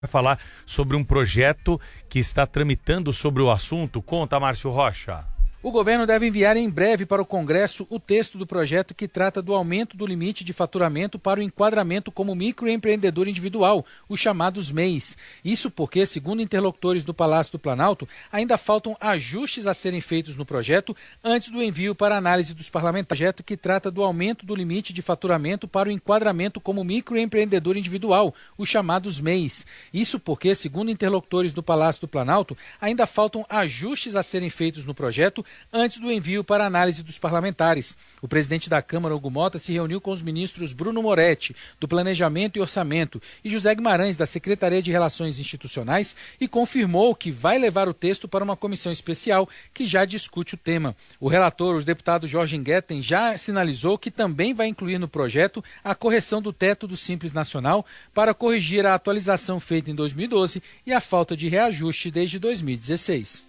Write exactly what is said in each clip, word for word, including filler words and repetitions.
vai falar sobre um projeto que está tramitando sobre o assunto. Conta, Márcio Rocha. O governo deve enviar em breve para o Congresso o texto do projeto que trata do aumento do limite de faturamento para o enquadramento como microempreendedor individual, os chamados M E Is. Isso porque, segundo interlocutores do Palácio do Planalto, ainda faltam ajustes a serem feitos no projeto antes do envio para análise dos parlamentares. O projeto que trata do aumento do limite de faturamento para o enquadramento como microempreendedor individual, os chamados M E Is. Isso porque, segundo interlocutores do Palácio do Planalto, ainda faltam ajustes a serem feitos no projeto antes do envio para análise dos parlamentares. O presidente da Câmara, Hugo Mota, se reuniu com os ministros Bruno Moretti, do Planejamento e Orçamento, e José Guimarães, da Secretaria de Relações Institucionais, e confirmou que vai levar o texto para uma comissão especial que já discute o tema. O relator, o deputado Jorge Ngueten, já sinalizou que também vai incluir no projeto a correção do teto do Simples Nacional para corrigir a atualização feita em dois mil e doze e a falta de reajuste desde dois mil e dezesseis.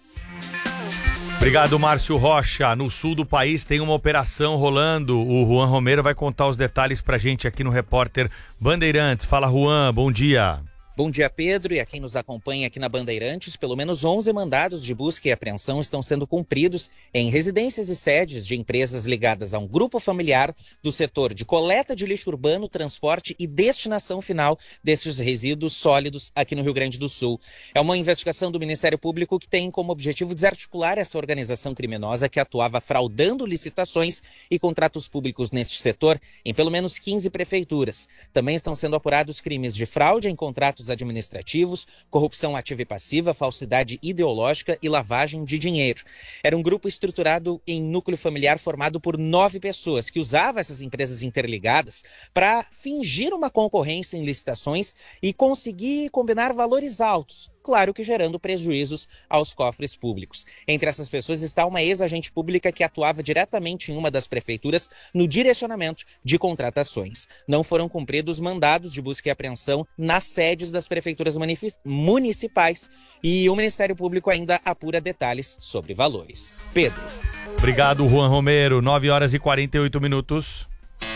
Obrigado, Márcio Rocha. No sul do país tem uma operação rolando. O Juan Romero vai contar os detalhes pra gente aqui no Repórter Bandeirantes. Fala, Juan, bom dia. Bom dia, Pedro, e a quem nos acompanha aqui na Bandeirantes. Pelo menos onze mandados de busca e apreensão estão sendo cumpridos em residências e sedes de empresas ligadas a um grupo familiar do setor de coleta de lixo urbano, transporte e destinação final desses resíduos sólidos aqui no Rio Grande do Sul. É uma investigação do Ministério Público que tem como objetivo desarticular essa organização criminosa que atuava fraudando licitações e contratos públicos neste setor em pelo menos quinze prefeituras. Também estão sendo apurados crimes de fraude em contratos administrativos, corrupção ativa e passiva, falsidade ideológica e lavagem de dinheiro. Era um grupo estruturado em núcleo familiar formado por nove pessoas que usava essas empresas interligadas para fingir uma concorrência em licitações e conseguir combinar valores altos, claro que gerando prejuízos aos cofres públicos. Entre essas pessoas está uma ex-agente pública que atuava diretamente em uma das prefeituras no direcionamento de contratações. Não foram cumpridos mandados de busca e apreensão nas sedes das prefeituras municipais e o Ministério Público ainda apura detalhes sobre valores. Pedro. Obrigado, Juan Romero. nove horas e quarenta e oito minutos.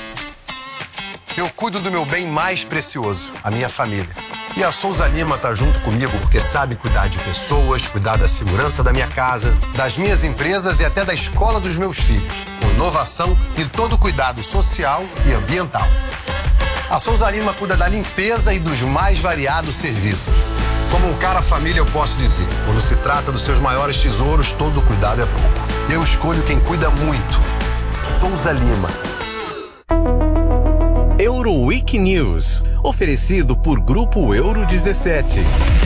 Eu cuido do meu bem mais precioso, a minha família. E a Souza Lima tá junto comigo porque sabe cuidar de pessoas, cuidar da segurança da minha casa, das minhas empresas e até da escola dos meus filhos, com inovação e todo cuidado social e ambiental. A Souza Lima cuida da limpeza e dos mais variados serviços. Como um cara família, eu posso dizer, quando se trata dos seus maiores tesouros, todo cuidado é pouco. Eu escolho quem cuida muito. Souza Lima. Euroweek News, oferecido por Grupo Euro dezessete.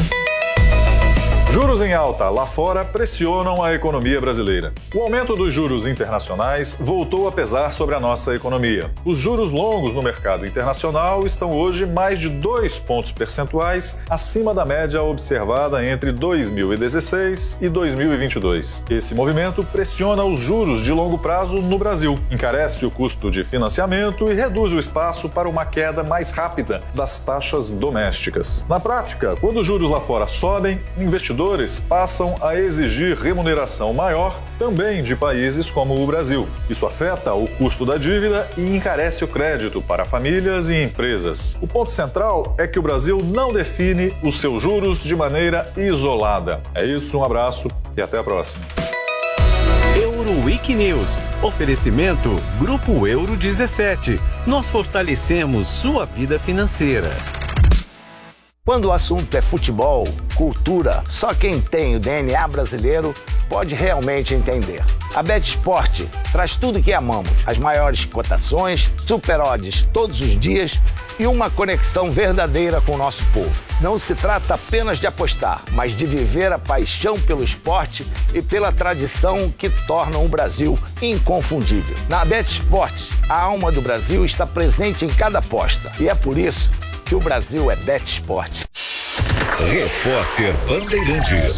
Juros em alta lá fora pressionam a economia brasileira. O aumento dos juros internacionais voltou a pesar sobre a nossa economia. Os juros longos no mercado internacional estão hoje mais de dois pontos percentuais acima da média observada entre dois mil e dezesseis e dois mil e vinte e dois. Esse movimento pressiona os juros de longo prazo no Brasil, encarece o custo de financiamento e reduz o espaço para uma queda mais rápida das taxas domésticas. Na prática, quando os juros lá fora sobem, investidores passam a exigir remuneração maior também de países como o Brasil. Isso afeta o custo da dívida e encarece o crédito para famílias e empresas. O ponto central é que o Brasil não define os seus juros de maneira isolada. É isso, um abraço e até a próxima. Euroweek News. Oferecimento Grupo Euro dezessete. Nós fortalecemos sua vida financeira. Quando o assunto é futebol, cultura, só quem tem o D N A brasileiro pode realmente entender. A BetSport traz tudo o que amamos, as maiores cotações, super odds todos os dias e uma conexão verdadeira com o nosso povo. Não se trata apenas de apostar, mas de viver a paixão pelo esporte e pela tradição que tornam o Brasil inconfundível. Na BetSport, a alma do Brasil está presente em cada aposta e é por isso que o Brasil é BetSport. Repórter Bandeirantes.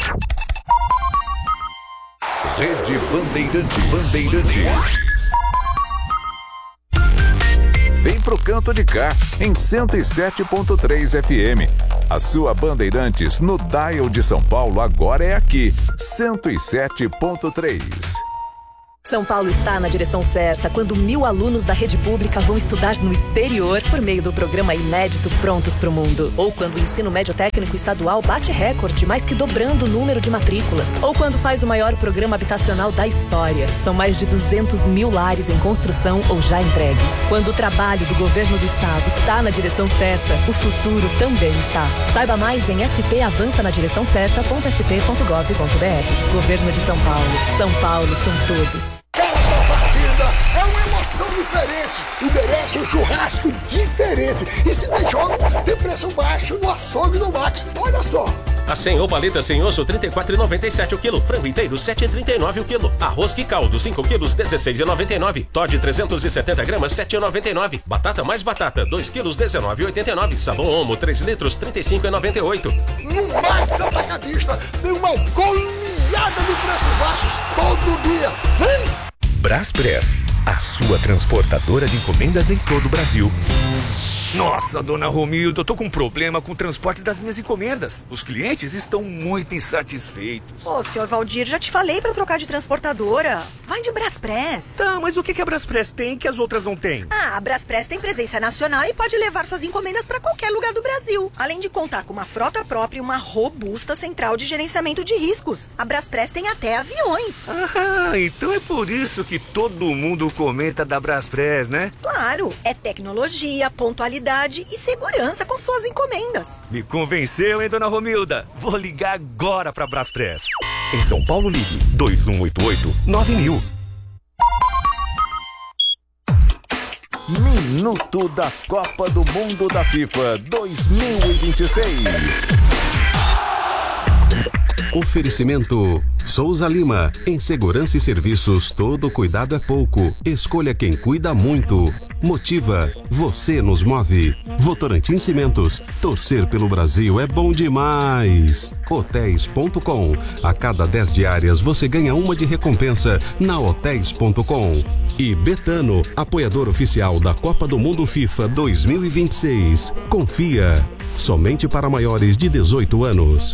Rede Bandeirantes. Bandeirantes. Vem pro canto de cá, em cento e sete ponto três F M. A sua Bandeirantes no dial de São Paulo agora é aqui, cento e sete ponto três. São Paulo está na direção certa quando mil alunos da rede pública vão estudar no exterior por meio do programa inédito Prontos para o Mundo. Ou quando o ensino médio técnico estadual bate recorde, mais que dobrando o número de matrículas. Ou quando faz o maior programa habitacional da história. São mais de duzentos mil lares em construção ou já entregues. Quando o trabalho do governo do estado está na direção certa, o futuro também está. Saiba mais em s p avança na direção certa ponto s p ponto gov ponto b r. Governo de São Paulo. São Paulo são todos. Cada partida é uma emoção diferente e merece um churrasco diferente. E se tem jogo, tem preço baixo no açougue do Max. Olha só. A cem ou paleta sem osso, trinta e quatro reais e noventa e sete centavos o quilo. Frango inteiro, sete reais e trinta e nove centavos o quilo. Arroz que caldo, cinco quilos, dezesseis reais e noventa e nove centavos. Toddy trezentos e setenta gramas, sete reais e noventa e nove centavos. Batata mais batata, dois quilos, dezenove reais e oitenta e nove centavos. Sabão Omo, três litros, trinta e cinco reais e noventa e oito centavos. No Max Atacadista tem uma goleada de preços baixos todo dia. Vem! Braspress, a sua transportadora de encomendas em todo o Brasil. Nossa, dona Romilda, eu tô com um problema com o transporte das minhas encomendas. Os clientes estão muito insatisfeitos. Ô, senhor Valdir, já te falei pra trocar de transportadora. Vai de Braspress. Tá, mas o que que a Braspress tem que as outras não têm? Ah, a Braspress tem presença nacional e pode levar suas encomendas pra qualquer lugar do Brasil. Além de contar com uma frota própria e uma robusta central de gerenciamento de riscos. A Braspress tem até aviões. Ah, então é por isso que todo mundo comenta da Braspress, né? Claro, é tecnologia, pontualidade e segurança com suas encomendas. Me convenceu, hein, dona Romilda? Vou ligar agora pra Braspress. Em São Paulo, ligue dois um oito oito nove mil. Minuto da Copa do Mundo da FIFA dois mil e vinte e seis. Oferecimento Souza Lima. Em segurança e serviços, todo cuidado é pouco. Escolha quem cuida muito. Motiva. Você nos move. Votorantim Cimentos. Torcer pelo Brasil é bom demais. Hotéis ponto com. A cada dez diárias você ganha uma de recompensa na hotéis ponto com. E Betano, apoiador oficial da Copa do Mundo FIFA dois mil e vinte e seis. Confia. Somente para maiores de dezoito anos.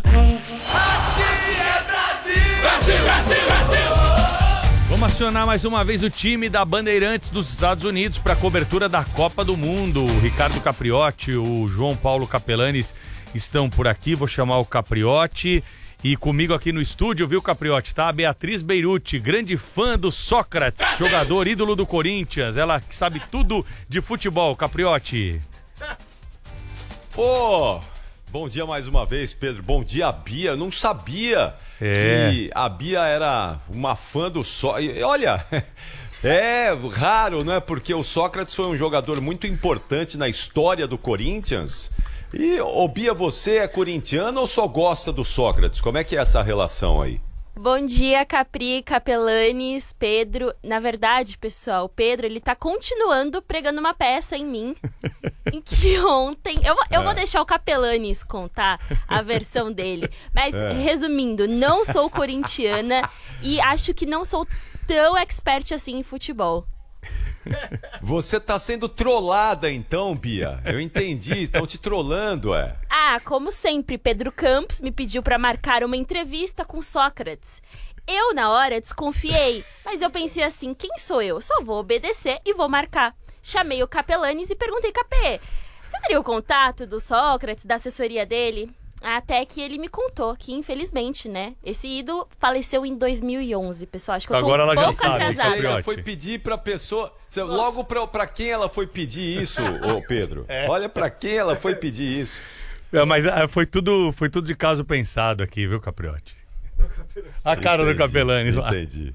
Vamos acionar mais uma vez o time da Bandeirantes dos Estados Unidos para a cobertura da Copa do Mundo. O Ricardo Capriotti, o João Paulo Capelanes estão por aqui. Vou chamar o Capriotti. E comigo aqui no estúdio, viu, Capriotti, tá? A Beatriz Beirute, grande fã do Sócrates, jogador ídolo do Corinthians. Ela que sabe tudo de futebol. Capriotti. Ô... Oh. Bom dia mais uma vez, Pedro. Bom dia, Bia. Eu não sabia é. que a Bia era uma fã do Sócrates. Olha, é raro, não é? Porque o Sócrates foi um jogador muito importante na história do Corinthians. E, ô Bia, você é corintiano ou só gosta do Sócrates? Como é que é essa relação aí? Bom dia, Capri, Capelanes, Pedro. Na verdade, pessoal, o Pedro, ele tá continuando pregando uma peça em mim. Em que ontem... Eu, eu é. vou deixar o Capelanes contar a versão dele. Mas, é. resumindo, não sou corintiana e acho que não sou tão expert assim em futebol. Você tá sendo trollada então, Bia. Eu entendi, estão te trollando, é. Ah, como sempre, Pedro Campos me pediu pra marcar uma entrevista com Sócrates. Eu, na hora, desconfiei, mas eu pensei assim, quem sou eu? Só vou obedecer e vou marcar. Chamei o Capelanes e perguntei, Capê, você teria o contato do Sócrates, da assessoria dele? Até que ele me contou que, infelizmente, né, esse ídolo faleceu em dois mil e onze, pessoal. Acho que eu tô Agora um ela pouco já sabe, atrasada. Ela foi pedir pra pessoa... Logo pra, pra quem ela foi pedir isso, ô Pedro? É. Olha pra quem ela foi pedir isso. É, mas foi tudo, foi tudo de caso pensado aqui, viu, Capriotti? A cara entendi, do Capelanes lá. Entendi.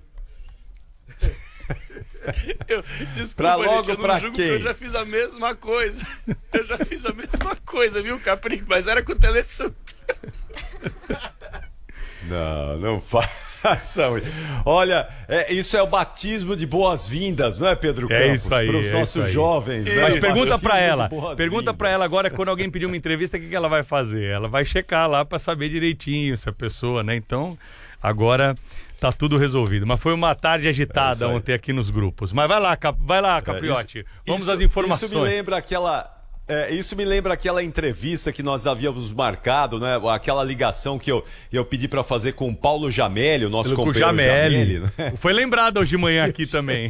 Eu, desculpa, pra logo gente, eu pra julgo quem? Eu já fiz a mesma coisa. Eu já fiz a mesma coisa, viu, Capri? Mas era com o Tele Santana. Não, não façam. Olha, é, isso é o batismo de boas-vindas, não é, Pedro Campos? É isso aí. Para os é nossos jovens. Né? Mas pergunta pra ela. Pergunta pra ela agora, quando alguém pedir uma entrevista, o que, que ela vai fazer? Ela vai checar lá pra saber direitinho se a pessoa, né? Então, agora tá tudo resolvido. Mas foi uma tarde agitada é ontem aqui nos grupos. Mas vai lá, Cap... vai lá, Capriotti. É, isso, Vamos isso, às informações. Isso me lembra aquela... É, isso me lembra aquela entrevista que nós havíamos marcado, né? Aquela ligação que eu, eu pedi para fazer com o Paulo Jamelli, o nosso Pelo companheiro Jamelli. Jamelli, né? Foi lembrado hoje de manhã aqui também.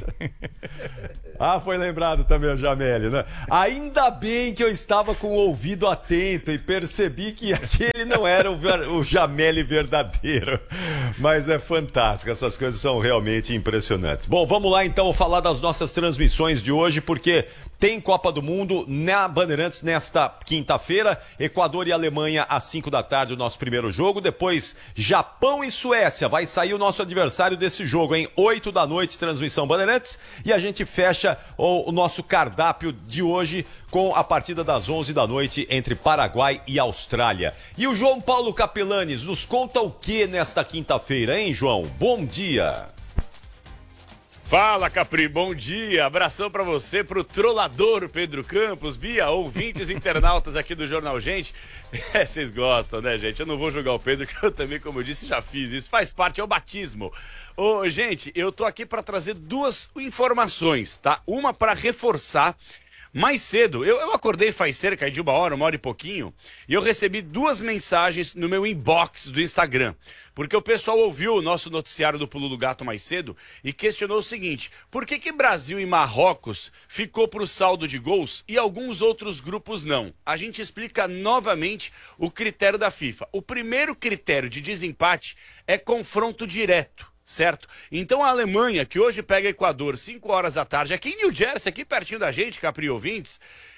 Ah, foi lembrado também o Jamelli, né? Ainda bem que eu estava com o ouvido atento e percebi que aquele não era o, ver, o Jamelli verdadeiro. Mas é fantástico, essas coisas são realmente impressionantes. Bom, vamos lá então falar das nossas transmissões de hoje, porque tem Copa do Mundo na Bandeirantes nesta quinta-feira. Equador e Alemanha às cinco da tarde, o nosso primeiro jogo. Depois, Japão e Suécia. Vai sair o nosso adversário desse jogo, hein? oito da noite, transmissão Bandeirantes. E a gente fecha o, o nosso cardápio de hoje com a partida das onze da noite entre Paraguai e Austrália. E o João Paulo Capelanes nos conta o que nesta quinta-feira, hein, João? Bom dia! Fala, Capri, bom dia, abração pra você, pro trollador Pedro Campos, Bia, ouvintes internautas aqui do Jornal Gente. É, vocês gostam, né, gente? Eu não vou julgar o Pedro, que eu também, como eu disse, já fiz isso, faz parte, é o batismo. Ô, gente, eu tô aqui pra trazer duas informações, tá? Uma pra reforçar. Mais cedo, eu, eu acordei faz cerca de uma hora, uma hora e pouquinho, e eu recebi duas mensagens no meu inbox do Instagram. Porque o pessoal ouviu o nosso noticiário do Pulo do Gato mais cedo e questionou o seguinte: por que que Brasil e Marrocos ficou pro saldo de gols e alguns outros grupos não? A gente explica novamente o critério da FIFA. O primeiro critério de desempate é confronto direto. Certo? Então a Alemanha, que hoje pega Equador cinco horas da tarde, aqui em New Jersey, aqui pertinho da gente, Capri ouvintes,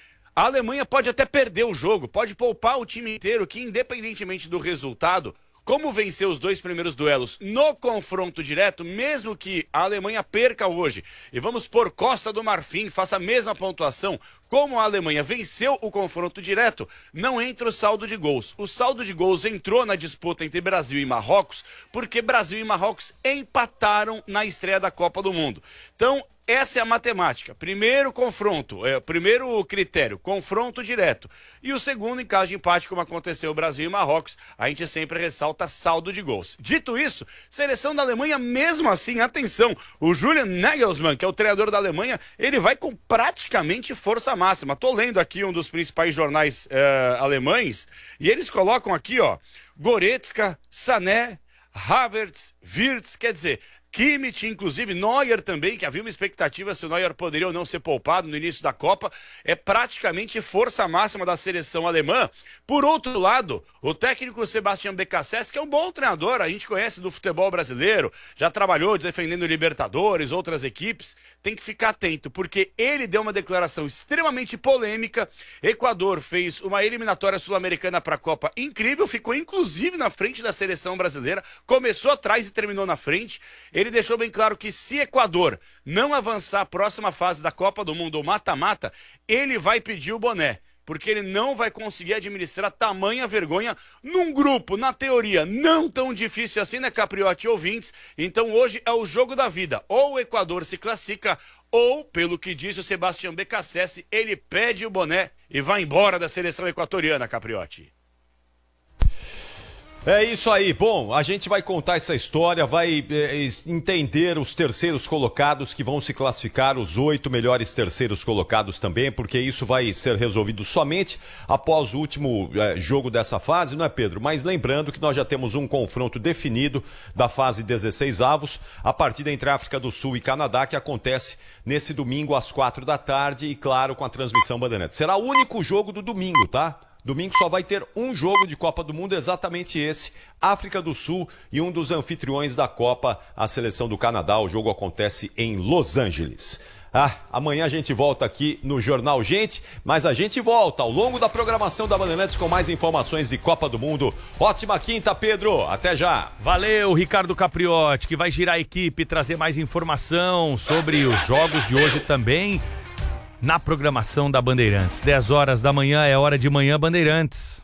a Alemanha pode até perder o jogo, pode poupar o time inteiro, que independentemente do resultado, como vencer os dois primeiros duelos no confronto direto, mesmo que a Alemanha perca hoje, e vamos por Costa do Marfim, faça a mesma pontuação, como a Alemanha venceu o confronto direto, não entra o saldo de gols. O saldo de gols entrou na disputa entre Brasil e Marrocos, porque Brasil e Marrocos empataram na estreia da Copa do Mundo. Então, essa é a matemática. Primeiro confronto, é, primeiro critério, confronto direto. E o segundo, em caso de empate, como aconteceu Brasil e Marrocos, a gente sempre ressalta saldo de gols. Dito isso, seleção da Alemanha, mesmo assim, atenção, o Julian Nagelsmann, que é o treinador da Alemanha, ele vai com praticamente força máxima. Tô lendo aqui um dos principais jornais é, alemães, e eles colocam aqui, ó, Goretzka, Sané, Havertz, Wirtz, quer dizer, Kimmich, inclusive Neuer também, que havia uma expectativa se o Neuer poderia ou não ser poupado no início da Copa, é praticamente força máxima da seleção alemã. Por outro lado, o técnico Sebastian Becassese, que é um bom treinador, a gente conhece do futebol brasileiro, já trabalhou defendendo Libertadores, outras equipes, tem que ficar atento, porque ele deu uma declaração extremamente polêmica. Equador fez uma eliminatória sul-americana para a Copa incrível, ficou inclusive na frente da seleção brasileira, começou atrás e terminou na frente. Ele deixou bem claro que se Equador não avançar a próxima fase da Copa do Mundo ou mata-mata, ele vai pedir o boné, porque ele não vai conseguir administrar tamanha vergonha num grupo, na teoria, não tão difícil assim, né, Capriotti ouvintes? Então hoje é o jogo da vida. Ou o Equador se classifica, ou, pelo que disse o Sebastian Becassese, ele pede o boné e vai embora da seleção equatoriana, Capriotti. É isso aí. Bom, a gente vai contar essa história, vai é, entender os terceiros colocados que vão se classificar, os oito melhores terceiros colocados também, porque isso vai ser resolvido somente após o último é, jogo dessa fase, não é, Pedro? Mas lembrando que nós já temos um confronto definido da fase dezesseis avos, a partida entre África do Sul e Canadá, que acontece nesse domingo às quatro da tarde e, claro, com a transmissão Bandeirantes. Será o único jogo do domingo, tá? Domingo só vai ter um jogo de Copa do Mundo, exatamente esse, África do Sul e um dos anfitriões da Copa, a seleção do Canadá. O jogo acontece em Los Angeles. Ah, amanhã a gente volta aqui no Jornal Gente, mas a gente volta ao longo da programação da Bandeirantes com mais informações de Copa do Mundo. Ótima quinta, Pedro. Até já. Valeu, Ricardo Capriotti, que vai girar a equipe e trazer mais informação sobre os jogos de hoje também na programação da Bandeirantes. dez horas da manhã é hora de Manhã Bandeirantes.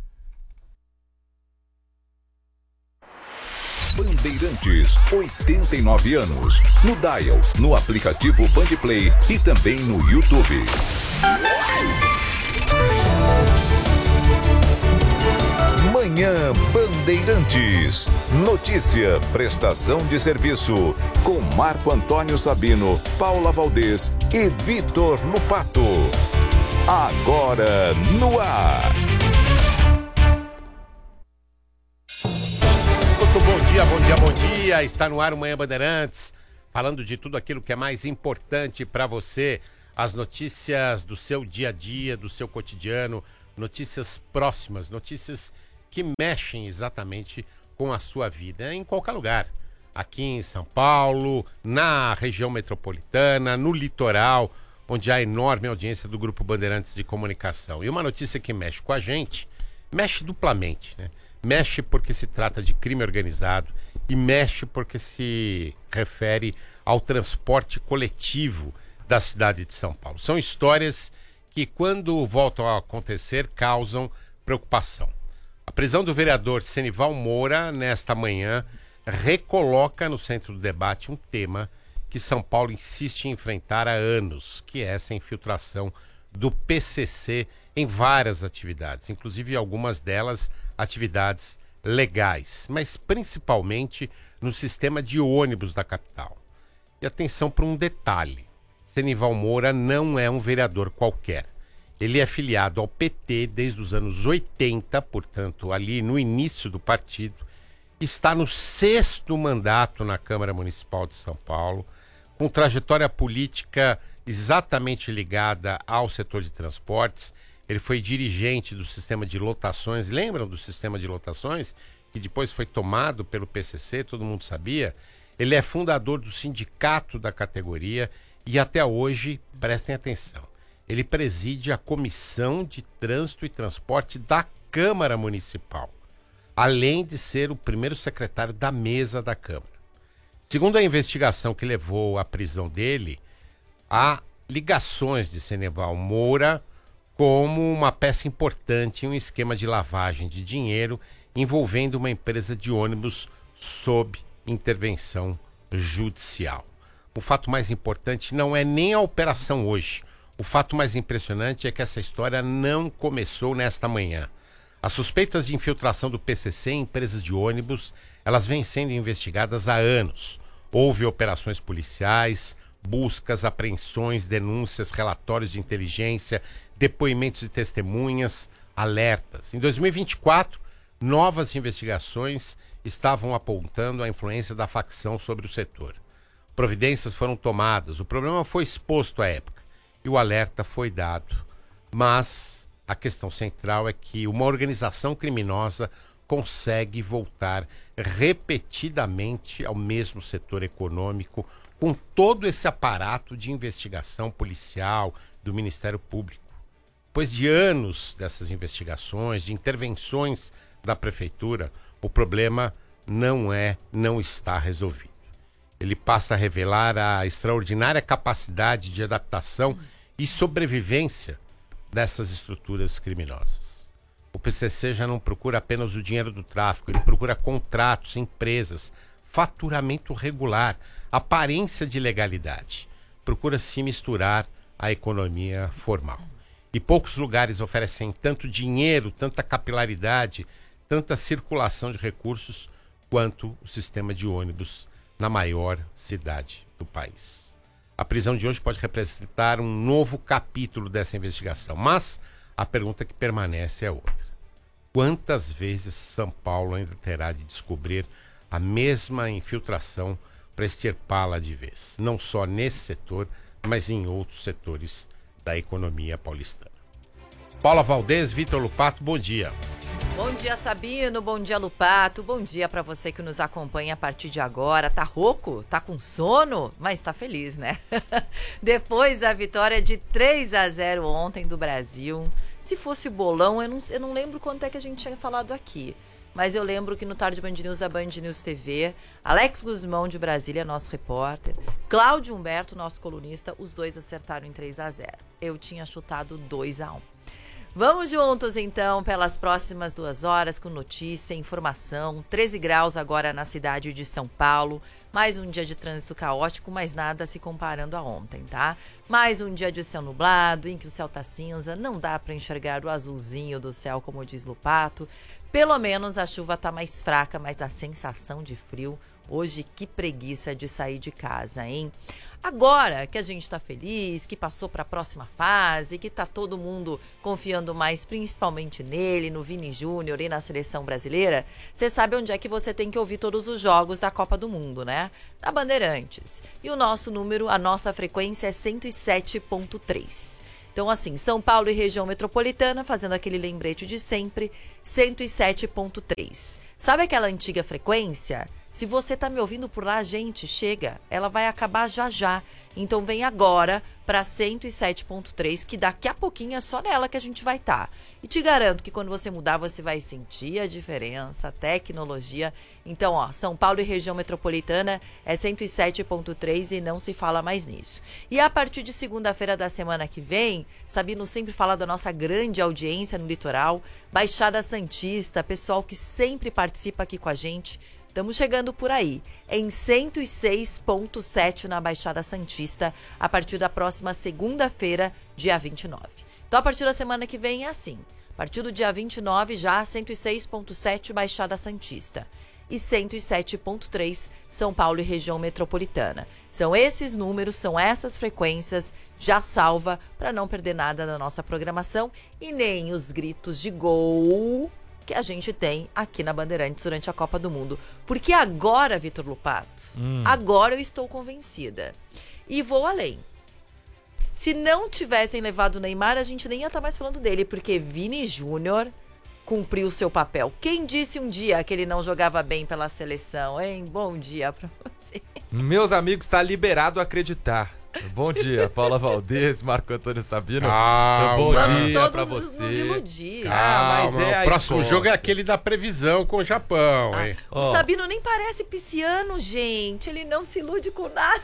Bandeirantes, oitenta e nove anos. No Dial, no aplicativo Bandplay e também no YouTube. Manhã Bandeirantes. Notícia, prestação de serviço. Com Marco Antônio Sabino, Paula Valdez e Vitor Lupato. Agora no ar. Muito bom dia, bom dia, bom dia. Está no ar o Manhã Bandeirantes, falando de tudo aquilo que é mais importante para você. As notícias do seu dia a dia, do seu cotidiano, notícias próximas, notícias que mexem exatamente com a sua vida em qualquer lugar. Aqui em São Paulo, na região metropolitana, no litoral, onde há enorme audiência do Grupo Bandeirantes de Comunicação. E uma notícia que mexe com a gente, mexe duplamente, né? Mexe porque se trata de crime organizado e mexe porque se refere ao transporte coletivo da cidade de São Paulo. São histórias que, quando voltam a acontecer, causam preocupação. A prisão do vereador Senival Moura, nesta manhã, recoloca no centro do debate um tema que São Paulo insiste em enfrentar há anos, que é essa infiltração do P C C em várias atividades, inclusive algumas delas atividades legais, mas principalmente no sistema de ônibus da capital. E atenção para um detalhe: Senival Moura não é um vereador qualquer. Ele é filiado ao P T desde os anos oitenta, portanto, ali no início do partido. Está no sexto mandato na Câmara Municipal de São Paulo, com trajetória política exatamente ligada ao setor de transportes. Ele foi dirigente do sistema de lotações. Lembram do sistema de lotações? Que depois foi tomado pelo P C C, todo mundo sabia. Ele é fundador do sindicato da categoria e até hoje, prestem atenção, ele preside a Comissão de Trânsito e Transporte da Câmara Municipal, além de ser o primeiro secretário da mesa da Câmara. Segundo a investigação que levou à prisão dele, há ligações de Senival Moura como uma peça importante em um esquema de lavagem de dinheiro envolvendo uma empresa de ônibus sob intervenção judicial. O fato mais importante não é nem a operação hoje. O fato mais impressionante é que essa história não começou nesta manhã. As suspeitas de infiltração do P C C em empresas de ônibus, elas vêm sendo investigadas há anos. Houve operações policiais, buscas, apreensões, denúncias, relatórios de inteligência, depoimentos de testemunhas, alertas. Em dois mil e vinte e quatro, novas investigações estavam apontando a influência da facção sobre o setor. Providências foram tomadas, o problema foi exposto à época e o alerta foi dado. Mas a questão central é que uma organização criminosa consegue voltar repetidamente ao mesmo setor econômico com todo esse aparato de investigação policial do Ministério Público. Depois de anos dessas investigações, de intervenções da Prefeitura, o problema não é, não está resolvido. Ele passa a revelar a extraordinária capacidade de adaptação e sobrevivência dessas estruturas criminosas. O P C C já não procura apenas o dinheiro do tráfico, ele procura contratos, empresas, faturamento regular, aparência de legalidade. Procura se misturar à economia formal. E poucos lugares oferecem tanto dinheiro, tanta capilaridade, tanta circulação de recursos quanto o sistema de ônibus na maior cidade do país. A prisão de hoje pode representar um novo capítulo dessa investigação, mas a pergunta que permanece é outra. Quantas vezes São Paulo ainda terá de descobrir a mesma infiltração para extirpá-la de vez? Não só nesse setor, mas em outros setores da economia paulistana. Paula Valdez, Vitor Lupato, bom dia. Bom dia, Sabino, bom dia, Lupato, bom dia para você que nos acompanha a partir de agora. Tá rouco? Tá com sono? Mas tá feliz, né? Depois da vitória de três a zero ontem do Brasil, se fosse bolão, eu não, eu não lembro quanto é que a gente tinha falado aqui, mas eu lembro que no Tarde Band News da Band News T V, Alex Guzmão de Brasília, nosso repórter, Cláudio Humberto, nosso colunista, os dois acertaram em três a zero. Eu tinha chutado dois a um. Vamos juntos, então, pelas próximas duas horas com notícia, informação. treze graus agora na cidade de São Paulo. Mais um dia de trânsito caótico, mas nada se comparando a ontem, tá? Mais um dia de céu nublado, em que o céu tá cinza. Não dá para enxergar o azulzinho do céu, como diz Lupato. Pelo menos a chuva tá mais fraca, mas a sensação de frio Hoje, que preguiça de sair de casa, hein? Agora que a gente tá feliz, que passou para a próxima fase, que tá todo mundo confiando mais, principalmente nele, no Vini Júnior e na seleção brasileira, você sabe onde é que você tem que ouvir todos os jogos da Copa do Mundo, né? Na Bandeirantes. E o nosso número, a nossa frequência é cento e sete ponto três. Então, assim, São Paulo e região metropolitana, fazendo aquele lembrete de sempre, cento e sete ponto três. Sabe aquela antiga frequência? Se você tá me ouvindo por lá, gente, chega. Ela vai acabar já já. Então vem agora para cento e sete ponto três, que daqui a pouquinho é só nela que a gente vai estar. Tá. E te garanto que quando você mudar, você vai sentir a diferença, a tecnologia. Então, ó, São Paulo e região metropolitana é cento e sete ponto três e não se fala mais nisso. E a partir de segunda-feira da semana que vem, Sabino sempre fala da nossa grande audiência no litoral, Baixada Santista, pessoal que sempre participa aqui com a gente. Estamos chegando por aí, em cento e seis ponto sete na Baixada Santista, a partir da próxima segunda-feira, dia vinte e nove. Então, a partir da semana que vem é assim. A partir do dia vinte e nove, já cento e seis ponto sete Baixada Santista. E cento e sete ponto três São Paulo e região metropolitana. São esses números, são essas frequências, já salva para não perder nada da nossa programação e nem os gritos de gol que a gente tem aqui na Bandeirantes durante a Copa do Mundo. Porque agora, Vitor Lupato, hum. agora eu estou convencida. E vou além. Se não tivessem levado o Neymar, a gente nem ia estar mais falando dele, porque Vini Júnior cumpriu o seu papel. Quem disse um dia que ele não jogava bem pela seleção, hein? Bom dia pra você. Meus amigos, tá liberado acreditar. Bom dia, Paula Valdez, Marco Antônio Sabino. Calma. Bom dia Todos pra nos- você. nos iludir. Calma, Ah, mas é a o próximo Escócia. jogo é aquele da previsão com o Japão, Ah, hein? o Sabino nem parece pisciano, gente. Ele não se ilude com nada.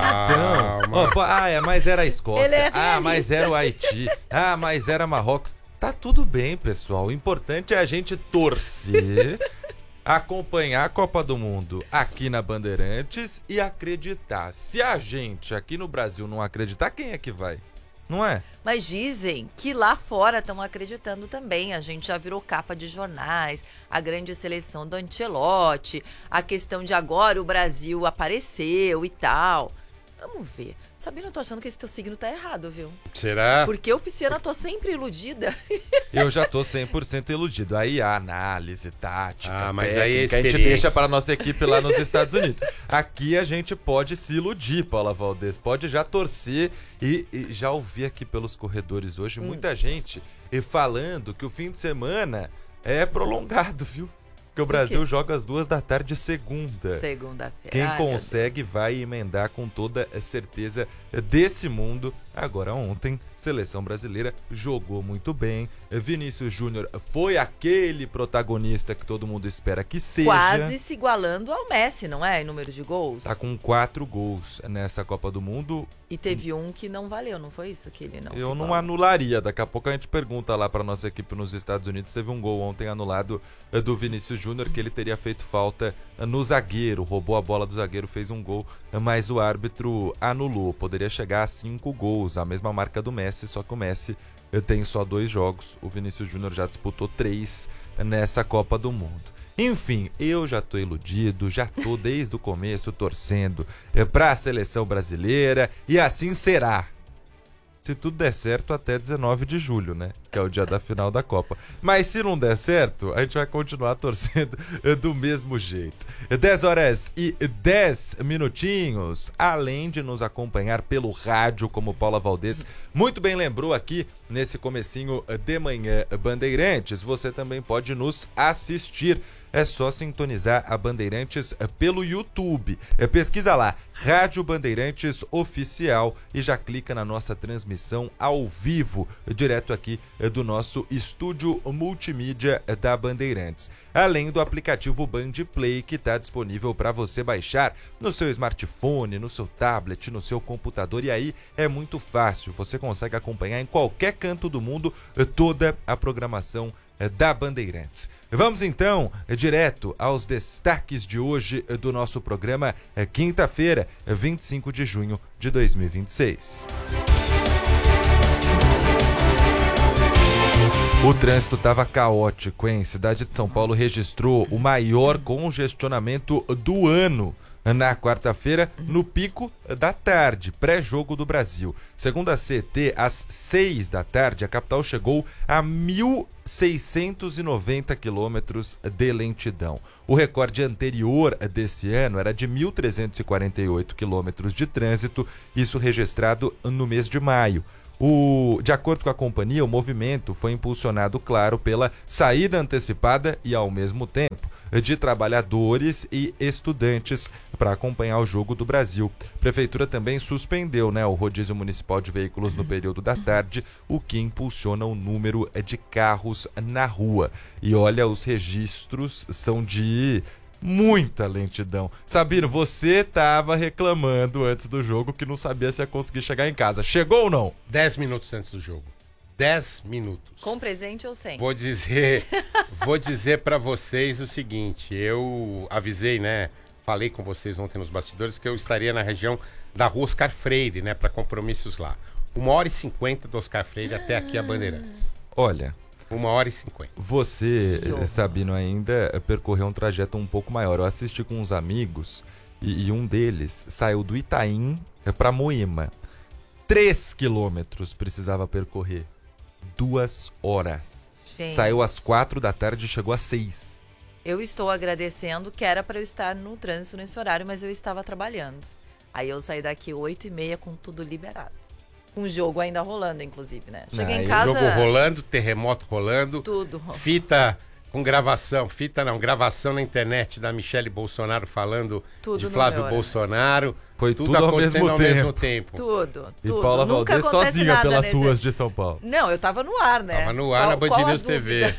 Então, ó, pô, ah, é, mas era a Escócia. Ele é ah, realista. mas era o Haiti. Ah, mas era Marrocos. Tá tudo bem, pessoal. O importante é a gente torcer, acompanhar a Copa do Mundo aqui na Bandeirantes e acreditar. Se a gente aqui no Brasil não acreditar, quem é que vai? Não é? Mas dizem que lá fora estão acreditando também. A gente já virou capa de jornais, a grande seleção do Ancelotti, a questão de agora o Brasil apareceu e tal. Vamos ver. Sabina, eu tô achando que esse teu signo tá errado, viu? Será? Porque eu, pisciana, tô sempre iludida. Eu já tô cem por cento iludido. Aí a análise tática, Ah, mas aí é técnica, a gente experiência. deixa para a nossa equipe lá nos Estados Unidos. Aqui a gente pode se iludir, Paula Valdez. Pode já torcer e, e já ouvir aqui pelos corredores hoje Hum. muita gente e falando que o fim de semana é prolongado, viu? Porque o Brasil joga às duas da tarde segunda. Segunda-feira. Quem Ai, meu consegue vai emendar com toda a certeza desse mundo. Agora ontem, seleção brasileira jogou muito bem. Vinícius Júnior foi aquele protagonista que todo mundo espera que seja. Quase se igualando ao Messi, não é? Em número de gols. Tá com quatro gols nessa Copa do Mundo. E teve um que não valeu, não foi isso que ele não Eu se não igualou? anularia. Daqui a pouco a gente pergunta lá pra nossa equipe nos Estados Unidos. Teve um gol ontem anulado eh, do Vinícius Júnior, que ele teria feito falta eh, no zagueiro. Roubou a bola do zagueiro, fez um gol, eh, mas o árbitro anulou. Poderia chegar a cinco gols, a mesma marca do Messi, só que o Messi eh, tem só dois jogos. O Vinícius Júnior já disputou três eh, nessa Copa do Mundo. Enfim, eu já tô iludido, já tô desde o começo torcendo é, pra seleção brasileira e assim será. Se tudo der certo até dezenove de julho, né? Que é o dia da final da Copa. Mas se não der certo, a gente vai continuar torcendo é, do mesmo jeito. dez horas e dez minutinhos, além de nos acompanhar pelo rádio, como Paula Valdez muito bem lembrou aqui nesse comecinho de manhã Bandeirantes, você também pode nos assistir. É só sintonizar a Bandeirantes pelo YouTube. É, pesquisa lá, Rádio Bandeirantes Oficial e já clica na nossa transmissão ao vivo, direto aqui é, do nosso estúdio multimídia é, da Bandeirantes. Além do aplicativo Band Play, que está disponível para você baixar no seu smartphone, no seu tablet, no seu computador. E aí é muito fácil, você consegue acompanhar em qualquer canto do mundo é, toda a programação é, da Bandeirantes. Vamos então direto aos destaques de hoje do nosso programa, é quinta-feira, vinte e cinco de junho de dois mil e vinte e seis. O trânsito estava caótico, hein? Cidade de São Paulo registrou o maior congestionamento do ano na quarta-feira, no pico da tarde, pré-jogo do Brasil. Segundo a C E T, às seis da tarde, a capital chegou a mil seiscentos e noventa quilômetros de lentidão. O recorde anterior desse ano era de mil trezentos e quarenta e oito quilômetros de trânsito, isso registrado no mês de maio. O, de acordo com a companhia, o movimento foi impulsionado, claro, pela saída antecipada e, ao mesmo tempo, de trabalhadores e estudantes para acompanhar o jogo do Brasil. A prefeitura também suspendeu, né, o rodízio municipal de veículos no período da tarde, o que impulsiona o número de carros na rua. E olha, os registros são de muita lentidão. Sabino, você estava reclamando antes do jogo que não sabia se ia conseguir chegar em casa. Chegou ou não? Dez minutos antes do jogo. Dez minutos. Com presente ou sem? Vou dizer, vou dizer para vocês o seguinte, eu avisei, né, falei com vocês ontem nos bastidores que eu estaria na região da rua Oscar Freire, né, para compromissos lá. Uma hora e cinquenta do Oscar Freire até aqui a Bandeirantes. Olha... Uma hora e cinquenta. Você, Sabino, ainda percorreu um trajeto um pouco maior. Eu assisti com uns amigos e, e um deles saiu do Itaim para Moema. Três quilômetros precisava percorrer. Duas horas. Gente. Saiu às quatro da tarde e chegou às seis. Eu estou agradecendo que era para eu estar no trânsito nesse horário, mas eu estava trabalhando. Aí eu saí daqui oito e meia com tudo liberado. Com o jogo ainda rolando, inclusive, né? Cheguei ah, em casa... Jogo rolando, terremoto rolando. Tudo. Fita com gravação, fita não, gravação na internet da Michele Bolsonaro falando tudo de Flávio meu, Bolsonaro. Foi tudo, tudo acontecendo ao mesmo, ao tempo. mesmo tempo. Tudo, E tudo. Paula Nunca Valdez sozinha pelas nesse... ruas de São Paulo. Não, eu tava no ar, né? Tava no ar qual, na Band News T V.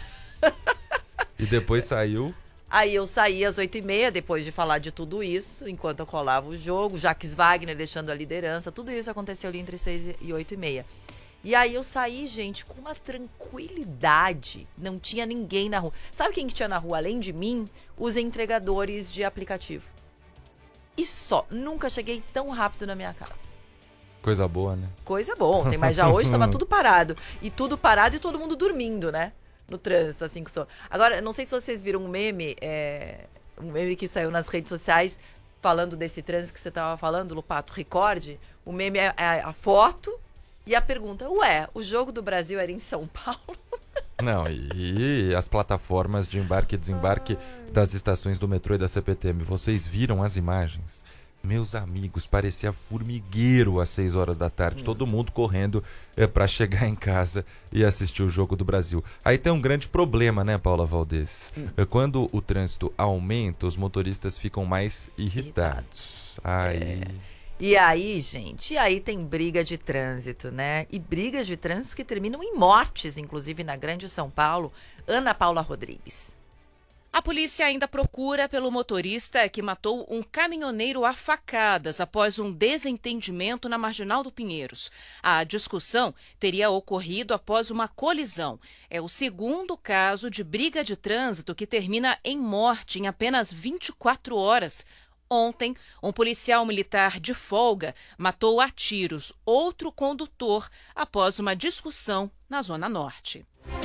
E depois saiu... Aí eu saí às oito e meia, depois de falar de tudo isso, enquanto eu colava o jogo, Jacques Wagner deixando a liderança, tudo isso aconteceu ali entre seis e oito e meia. E aí eu saí, gente, com uma tranquilidade, não tinha ninguém na rua. Sabe quem que tinha na rua, além de mim? Os entregadores de aplicativo. E só, nunca cheguei tão rápido na minha casa. Coisa boa, né? Coisa boa, ontem, mas já hoje estava tudo parado. E tudo parado e todo mundo dormindo, né? No trânsito, assim que sou. Agora, não sei se vocês viram um meme, é, um meme que saiu nas redes sociais falando desse trânsito que você estava falando, Lupato, recorde. O meme é, é a foto e a pergunta, ué, o jogo do Brasil era em São Paulo? Não, e, e as plataformas de embarque e desembarque Ai. das estações do metrô e da C P T M, vocês viram as imagens? Meus amigos, parecia formigueiro às seis horas da tarde, hum. todo mundo correndo é, para chegar em casa e assistir o jogo do Brasil. Aí tem um grande problema, né, Paula Valdez? Hum. É, quando o trânsito aumenta, os motoristas ficam mais irritados. Aí... É. E aí, gente, e aí tem briga de trânsito, né? E brigas de trânsito que terminam em mortes, inclusive na Grande São Paulo. Ana Paula Rodrigues. A polícia ainda procura pelo motorista que matou um caminhoneiro a facadas após um desentendimento na Marginal do Pinheiros. A discussão teria ocorrido após uma colisão. É o segundo caso de briga de trânsito que termina em morte em apenas vinte e quatro horas. Ontem, um policial militar de folga matou a tiros outro condutor após uma discussão na Zona Norte.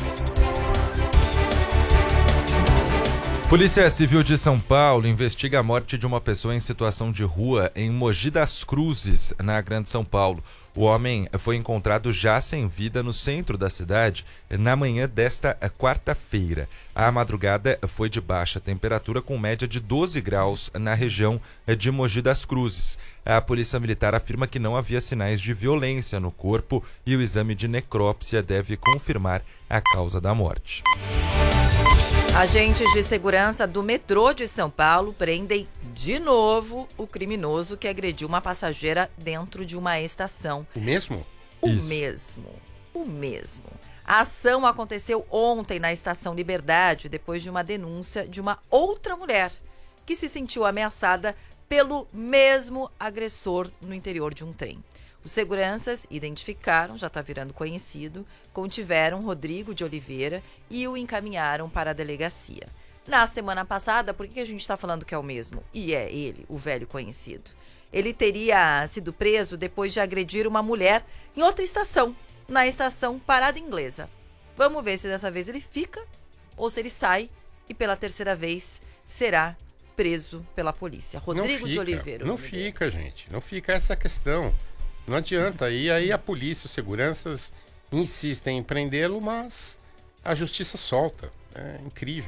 Polícia Civil de São Paulo investiga a morte de uma pessoa em situação de rua em Mogi das Cruzes, na Grande São Paulo. O homem foi encontrado já sem vida no centro da cidade na manhã desta quarta-feira. A madrugada foi de baixa temperatura com média de doze graus na região de Mogi das Cruzes. A polícia militar afirma que não havia sinais de violência no corpo e o exame de necrópsia deve confirmar a causa da morte. Agentes de segurança do metrô de São Paulo prendem de novo o criminoso que agrediu uma passageira dentro de uma estação. O mesmo? O Isso. mesmo. O mesmo. A ação aconteceu ontem na Estação Liberdade, depois de uma denúncia de uma outra mulher que se sentiu ameaçada pelo mesmo agressor no interior de um trem. Os seguranças identificaram, já está virando conhecido, contiveram Rodrigo de Oliveira e o encaminharam para a delegacia. Na semana passada, por que a gente está falando que é o mesmo? E é ele, o velho conhecido. Ele teria sido preso depois de agredir uma mulher em outra estação, na estação Parada Inglesa. Vamos ver se dessa vez ele fica ou se ele sai e pela terceira vez será preso pela polícia. Rodrigo de Oliveira. Não fica, gente. Não fica essa questão. Não adianta. E aí a polícia, os seguranças insistem em prendê-lo, mas a justiça solta. É incrível.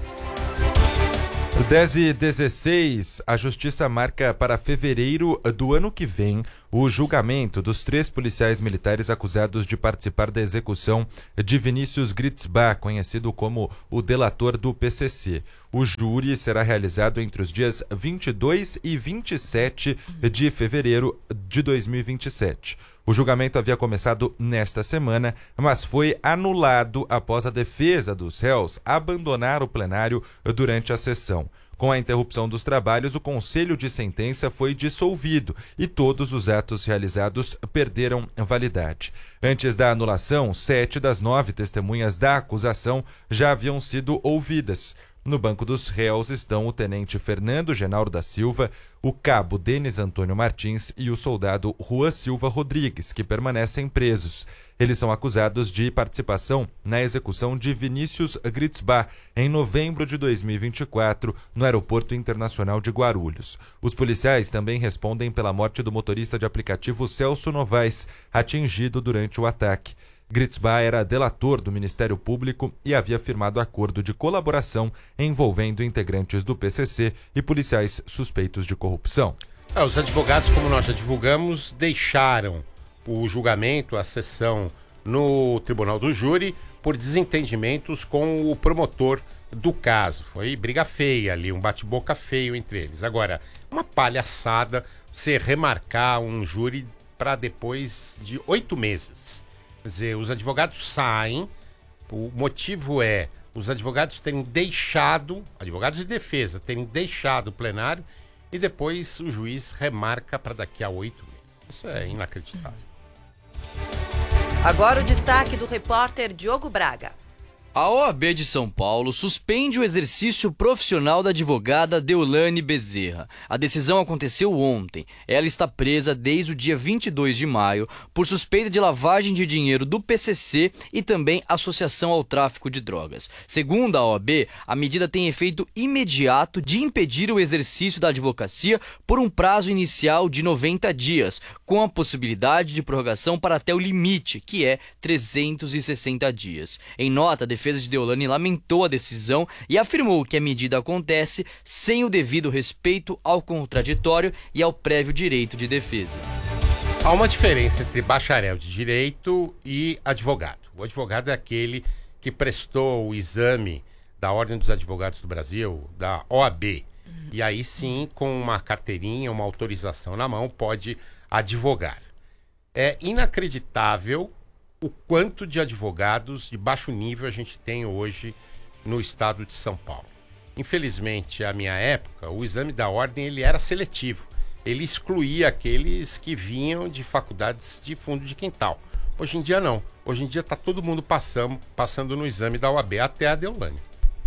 dez e dezesseis, a justiça marca para fevereiro do ano que vem o julgamento dos três policiais militares acusados de participar da execução de Vinícius Gritzbach, conhecido como o delator do P C C. O júri será realizado entre os dias vinte e dois e vinte e sete de fevereiro de dois mil e vinte e sete. O julgamento havia começado nesta semana, mas foi anulado após a defesa dos réus abandonar o plenário durante a sessão. Com a interrupção dos trabalhos, o Conselho de Sentença foi dissolvido e todos os atos realizados perderam validade. Antes da anulação, sete das nove testemunhas da acusação já haviam sido ouvidas. No banco dos réus estão o tenente Fernando Genaro da Silva, o cabo Denis Antônio Martins e o soldado Juan Silva Rodrigues, que permanecem presos. Eles são acusados de participação na execução de Vinícius Gritzbach em novembro de dois mil e vinte e quatro, no Aeroporto Internacional de Guarulhos. Os policiais também respondem pela morte do motorista de aplicativo Celso Novaes, atingido durante o ataque. Gritzbach era delator do Ministério Público e havia firmado acordo de colaboração envolvendo integrantes do P C C e policiais suspeitos de corrupção. É, os advogados, como nós já divulgamos, deixaram o julgamento, a sessão no Tribunal do Júri por desentendimentos com o promotor do caso. Foi briga feia ali, um bate-boca feio entre eles. Agora, uma palhaçada você remarcar um júri para depois de oito meses. Quer dizer, os advogados saem, o motivo é os advogados terem deixado, advogados de defesa, terem deixado o plenário e depois o juiz remarca para daqui a oito meses. Isso é inacreditável. Agora o destaque do repórter Diogo Braga. A O A B de São Paulo suspende o exercício profissional da advogada Deolane Bezerra. A decisão aconteceu ontem. Ela está presa desde o dia vinte e dois de maio por suspeita de lavagem de dinheiro do P C C e também associação ao tráfico de drogas. Segundo a O A B, a medida tem efeito imediato de impedir o exercício da advocacia por um prazo inicial de noventa dias, com a possibilidade de prorrogação para até o limite, que é trezentos e sessenta dias. Em nota, a defesa de Deolane lamentou a decisão e afirmou que a medida acontece sem o devido respeito ao contraditório e ao prévio direito de defesa. Há uma diferença entre bacharel de direito e advogado. O advogado é aquele que prestou o exame da Ordem dos Advogados do Brasil, da O A B. E aí sim, com uma carteirinha, uma autorização na mão, pode advogar. É inacreditável o quanto de advogados de baixo nível a gente tem hoje no estado de São Paulo. Infelizmente, à minha época, o exame da ordem ele era seletivo. Ele excluía aqueles que vinham de faculdades de fundo de quintal. Hoje em dia não. Hoje em dia está todo mundo passando, passando no exame da O A B, até a Deolane.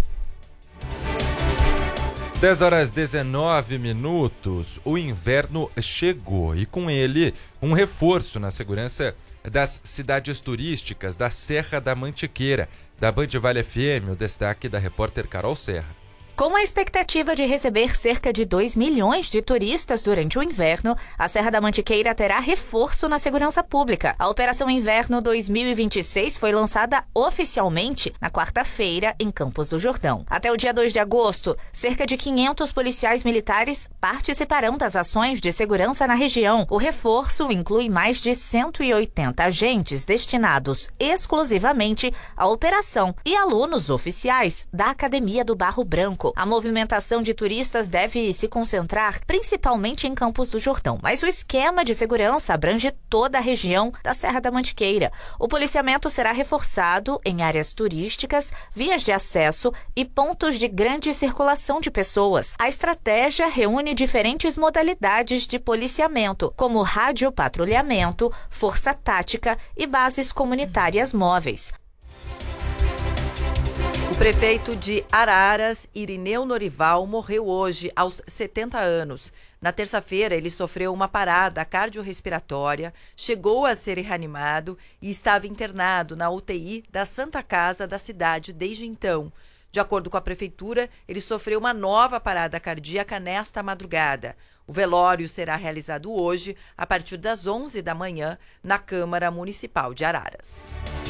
dez horas e dezenove minutos, o inverno chegou e com ele um reforço na segurança das cidades turísticas da Serra da Mantiqueira. Da Band Vale F M, o destaque da repórter Carol Serra. Com a expectativa de receber cerca de dois milhões de turistas durante o inverno, a Serra da Mantiqueira terá reforço na segurança pública. A Operação Inverno dois mil e vinte e seis foi lançada oficialmente na quarta-feira em Campos do Jordão. Até o dia dois de agosto, cerca de quinhentos policiais militares participarão das ações de segurança na região. O reforço inclui mais de cento e oitenta agentes destinados exclusivamente à operação e alunos oficiais da Academia do Barro Branco. A movimentação de turistas deve se concentrar principalmente em Campos do Jordão, mas o esquema de segurança abrange toda a região da Serra da Mantiqueira. O policiamento será reforçado em áreas turísticas, vias de acesso e pontos de grande circulação de pessoas. A estratégia reúne diferentes modalidades de policiamento, como radiopatrulhamento, força tática e bases comunitárias móveis. O prefeito de Araras, Irineu Norival, morreu hoje aos setenta anos. Na terça-feira, ele sofreu uma parada cardiorrespiratória, chegou a ser reanimado e estava internado na U T I da Santa Casa da cidade desde então. De acordo com a prefeitura, ele sofreu uma nova parada cardíaca nesta madrugada. O velório será realizado hoje, a partir das onze da manhã, na Câmara Municipal de Araras.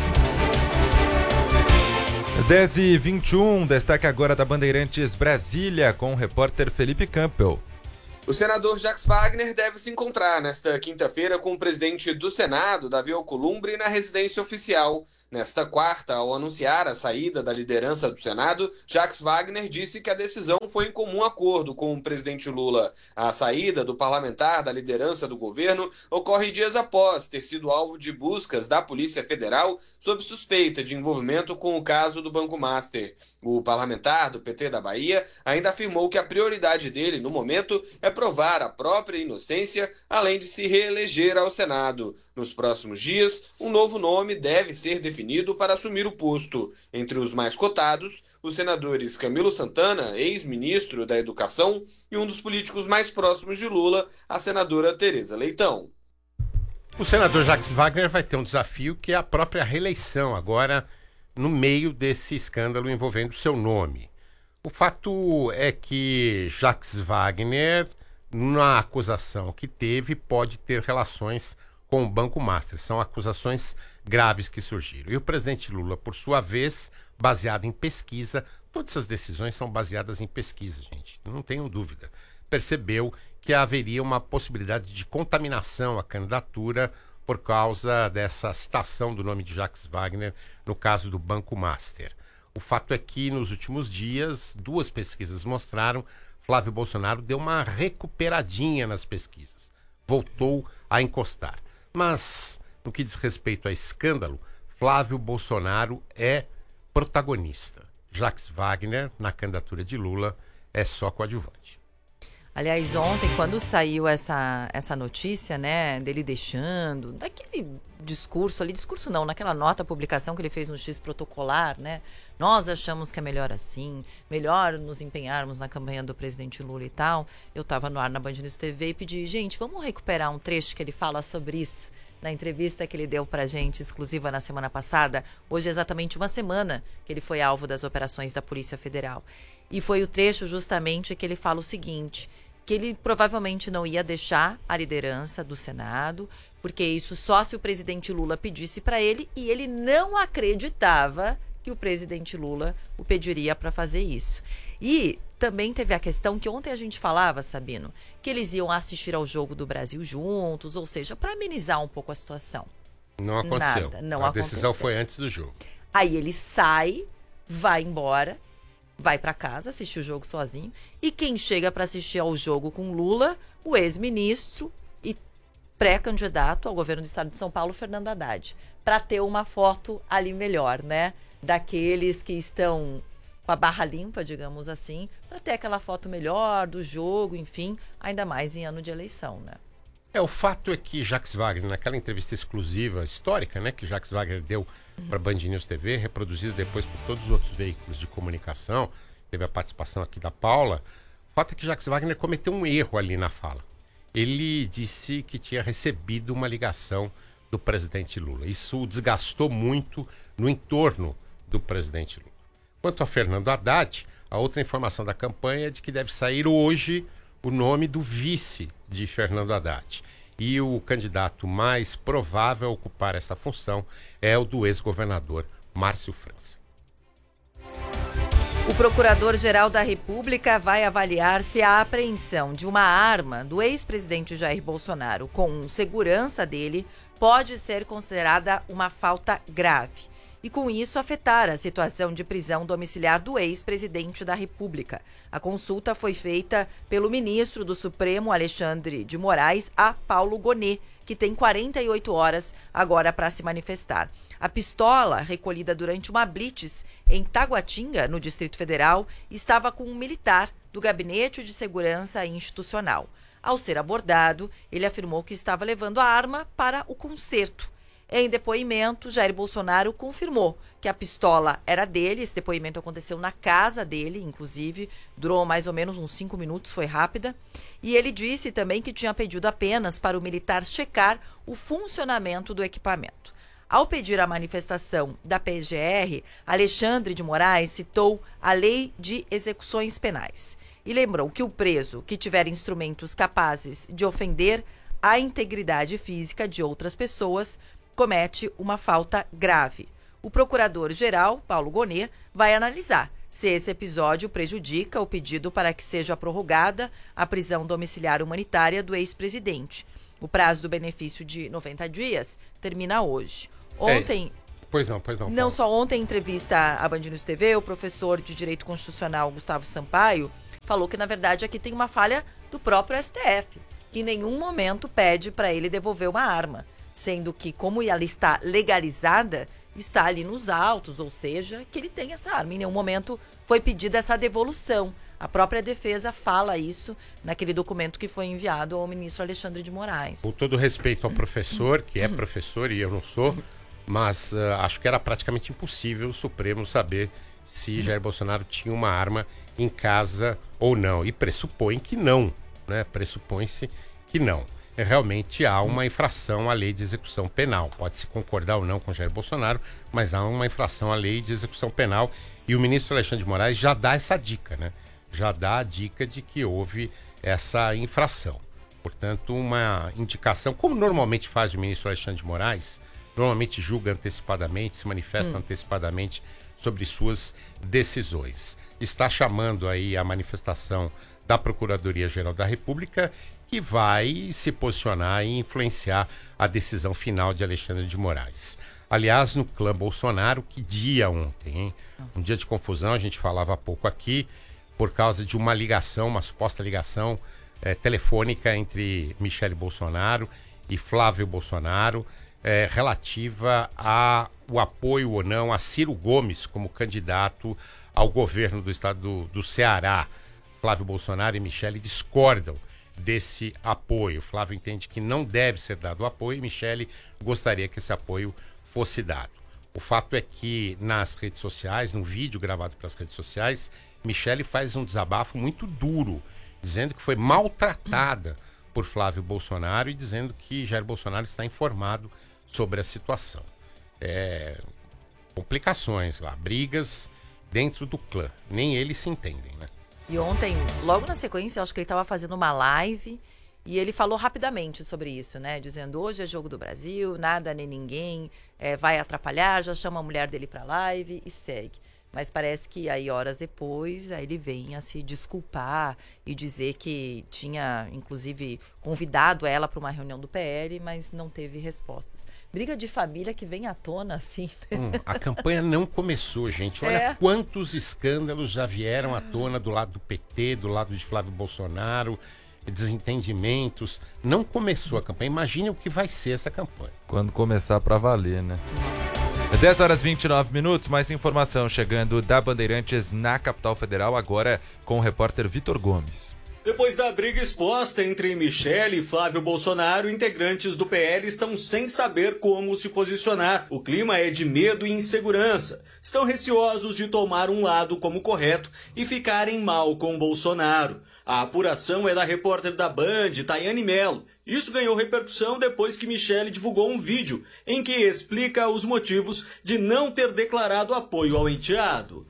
dez e vinte e um, destaque agora da Bandeirantes Brasília com o repórter Felipe Campbell. O senador Jacques Wagner deve se encontrar nesta quinta-feira com o presidente do Senado, Davi Alcolumbre, na residência oficial. Nesta quarta, ao anunciar a saída da liderança do Senado, Jacques Wagner disse que a decisão foi em comum acordo com o presidente Lula. A saída do parlamentar da liderança do governo ocorre dias após ter sido alvo de buscas da Polícia Federal sob suspeita de envolvimento com o caso do Banco Master. O parlamentar do P T da Bahia ainda afirmou que a prioridade dele, no momento, é provar a própria inocência, além de se reeleger ao Senado. Nos próximos dias, um novo nome deve ser definido definido para assumir o posto. Entre os mais cotados, os senadores Camilo Santana, ex-ministro da Educação, e um dos políticos mais próximos de Lula, a senadora Tereza Leitão. O senador Jacques Wagner vai ter um desafio que é a própria reeleição, agora no meio desse escândalo envolvendo seu nome. O fato é que Jacques Wagner, na acusação que teve, pode ter relações com o Banco Master. São acusações graves que surgiram. E o presidente Lula, por sua vez, baseado em pesquisa, todas essas decisões são baseadas em pesquisa, gente, não tenham dúvida, percebeu que haveria uma possibilidade de contaminação à candidatura por causa dessa citação do nome de Jacques Wagner no caso do Banco Master. O fato é que, nos últimos dias, duas pesquisas mostraram Flávio Bolsonaro deu uma recuperadinha nas pesquisas, voltou a encostar. Mas, no que diz respeito a escândalo, Flávio Bolsonaro é protagonista. Jacques Wagner, na candidatura de Lula, é só coadjuvante. Aliás, ontem, quando saiu essa, essa notícia, né, dele deixando, daquele discurso ali, discurso não, naquela nota, publicação que ele fez no X protocolar, né, nós achamos que é melhor assim, melhor nos empenharmos na campanha do presidente Lula e tal. Eu estava no ar na Band News T V e pedi, gente, vamos recuperar um trecho que ele fala sobre isso, na entrevista que ele deu pra gente, exclusiva na semana passada. Hoje é exatamente uma semana que ele foi alvo das operações da Polícia Federal. E foi o trecho justamente que ele fala o seguinte, que ele provavelmente não ia deixar a liderança do Senado, porque isso só se o presidente Lula pedisse para ele, e ele não acreditava que o presidente Lula o pediria para fazer isso. E também teve a questão que ontem a gente falava, Sabino, que eles iam assistir ao Jogo do Brasil juntos, ou seja, para amenizar um pouco a situação. Não aconteceu. Nada, não a aconteceu. decisão foi antes do jogo. Aí ele sai, vai embora, vai para casa, assistir o jogo sozinho. E quem chega para assistir ao jogo com Lula, o ex-ministro e pré-candidato ao governo do estado de São Paulo, Fernando Haddad, para ter uma foto ali melhor, né? Daqueles que estão com a barra limpa, digamos assim, para ter aquela foto melhor do jogo, enfim, ainda mais em ano de eleição, né? É, o fato é que Jacques Wagner, naquela entrevista exclusiva, histórica, né, que Jacques Wagner deu para a Band News T V, reproduzida depois por todos os outros veículos de comunicação, teve a participação aqui da Paula, o fato é que Jacques Wagner cometeu um erro ali na fala. Ele disse que tinha recebido uma ligação do presidente Lula. Isso o desgastou muito no entorno do presidente Lula. Quanto a Fernando Haddad, a outra informação da campanha é de que deve sair hoje o nome do vice de Fernando Haddad. E o candidato mais provável a ocupar essa função é o do ex-governador Márcio França. O Procurador-Geral da República vai avaliar se a apreensão de uma arma do ex-presidente Jair Bolsonaro com segurança dele pode ser considerada uma falta grave e, com isso, afetar a situação de prisão domiciliar do ex-presidente da República. A consulta foi feita pelo ministro do Supremo, Alexandre de Moraes, a Paulo Gonet, que tem quarenta e oito horas agora para se manifestar. A pistola, recolhida durante uma blitz em Taguatinga, no Distrito Federal, estava com um militar do Gabinete de Segurança Institucional. Ao ser abordado, ele afirmou que estava levando a arma para o concerto. Em depoimento, Jair Bolsonaro confirmou que a pistola era dele. Esse depoimento aconteceu na casa dele, inclusive, durou mais ou menos uns cinco minutos, foi rápida. E ele disse também que tinha pedido apenas para o militar checar o funcionamento do equipamento. Ao pedir a manifestação da P G R, Alexandre de Moraes citou a Lei de Execuções Penais e lembrou que o preso que tiver instrumentos capazes de ofender a integridade física de outras pessoas comete uma falta grave. O procurador-geral, Paulo Gonet, vai analisar se esse episódio prejudica o pedido para que seja prorrogada a prisão domiciliar humanitária do ex-presidente. O prazo do benefício de noventa dias termina hoje. Ontem... É, pois não, pois não. Não Paulo. só ontem, em entrevista à Band News T V, o professor de Direito Constitucional Gustavo Sampaio falou que, na verdade, aqui tem uma falha do próprio S T F, que em nenhum momento pede para ele devolver uma arma, sendo que, como ela está legalizada, está ali nos autos, ou seja, que ele tem essa arma. Em nenhum momento foi pedida essa devolução. A própria defesa fala isso naquele documento que foi enviado ao ministro Alexandre de Moraes. Com todo respeito ao professor, que é professor e eu não sou, mas uh, acho que era praticamente impossível o Supremo saber se Jair Bolsonaro tinha uma arma em casa ou não. E pressupõe que não, né? Pressupõe-se que não. Realmente há uma infração à lei de execução penal. Pode-se concordar ou não com Jair Bolsonaro, mas há uma infração à lei de execução penal. E o ministro Alexandre de Moraes já dá essa dica, né? Já dá a dica de que houve essa infração. Portanto, uma indicação, como normalmente faz o ministro Alexandre de Moraes, normalmente julga antecipadamente, se manifesta hum. antecipadamente sobre suas decisões. Está chamando aí a manifestação da Procuradoria-Geral da República, que vai se posicionar e influenciar a decisão final de Alexandre de Moraes. Aliás, no clã Bolsonaro, que dia ontem, hein? Um dia de confusão, a gente falava há pouco aqui, por causa de uma ligação, uma suposta ligação é, telefônica entre Michele Bolsonaro e Flávio Bolsonaro, é, relativa ao apoio ou não a Ciro Gomes como candidato ao governo do estado do, do Ceará. Flávio Bolsonaro e Michele discordam desse apoio. Flávio entende que não deve ser dado apoio e Michele gostaria que esse apoio fosse dado. O fato é que nas redes sociais, num vídeo gravado para as redes sociais, Michele faz um desabafo muito duro, dizendo que foi maltratada por Flávio Bolsonaro e dizendo que Jair Bolsonaro está informado sobre a situação. É, complicações lá, brigas dentro do clã. Nem eles se entendem, né? E ontem, logo na sequência, eu acho que ele estava fazendo uma live e ele falou rapidamente sobre isso, né? Dizendo, hoje é jogo do Brasil, nada nem ninguém é, vai atrapalhar, já chama a mulher dele pra live e segue. Mas parece que aí, horas depois, aí ele vem a se desculpar e dizer que tinha, inclusive, convidado ela para uma reunião do P L, mas não teve respostas. Briga de família que vem à tona, assim. Hum, a campanha não começou, gente. Olha é. quantos escândalos já vieram à tona do lado do P T, do lado de Flávio Bolsonaro, desentendimentos. Não começou a campanha. Imagine o que vai ser essa campanha. Quando começar para valer, né? dez horas e vinte e nove minutos, mais informação chegando da Bandeirantes na capital federal, agora com o repórter Vitor Gomes. Depois da briga exposta entre Michele e Flávio Bolsonaro, integrantes do P L estão sem saber como se posicionar. O clima é de medo e insegurança. Estão receosos de tomar um lado como correto e ficarem mal com Bolsonaro. A apuração é da repórter da Band, Tayane Mello. Isso ganhou repercussão depois que Michele divulgou um vídeo em que explica os motivos de não ter declarado apoio ao enteado.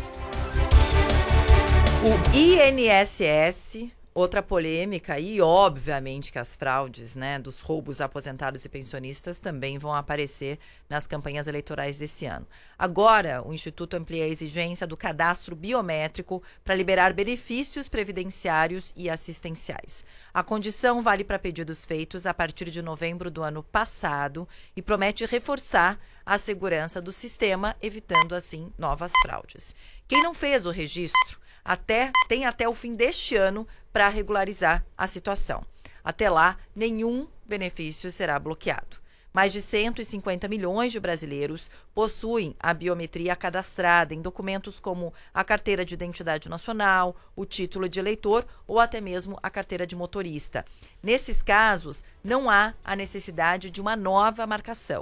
O I N S S, outra polêmica, e obviamente que as fraudes, né, dos roubos a aposentados e pensionistas também vão aparecer nas campanhas eleitorais desse ano. Agora, o Instituto amplia a exigência do cadastro biométrico para liberar benefícios previdenciários e assistenciais. A condição vale para pedidos feitos a partir de novembro do ano passado e promete reforçar a segurança do sistema, evitando assim novas fraudes. Quem não fez o registro Até, tem até o fim deste ano para regularizar a situação. Até lá, nenhum benefício será bloqueado. Mais de cento e cinquenta milhões de brasileiros possuem a biometria cadastrada em documentos como a carteira de identidade nacional, o título de eleitor ou até mesmo a carteira de motorista. Nesses casos, não há a necessidade de uma nova marcação.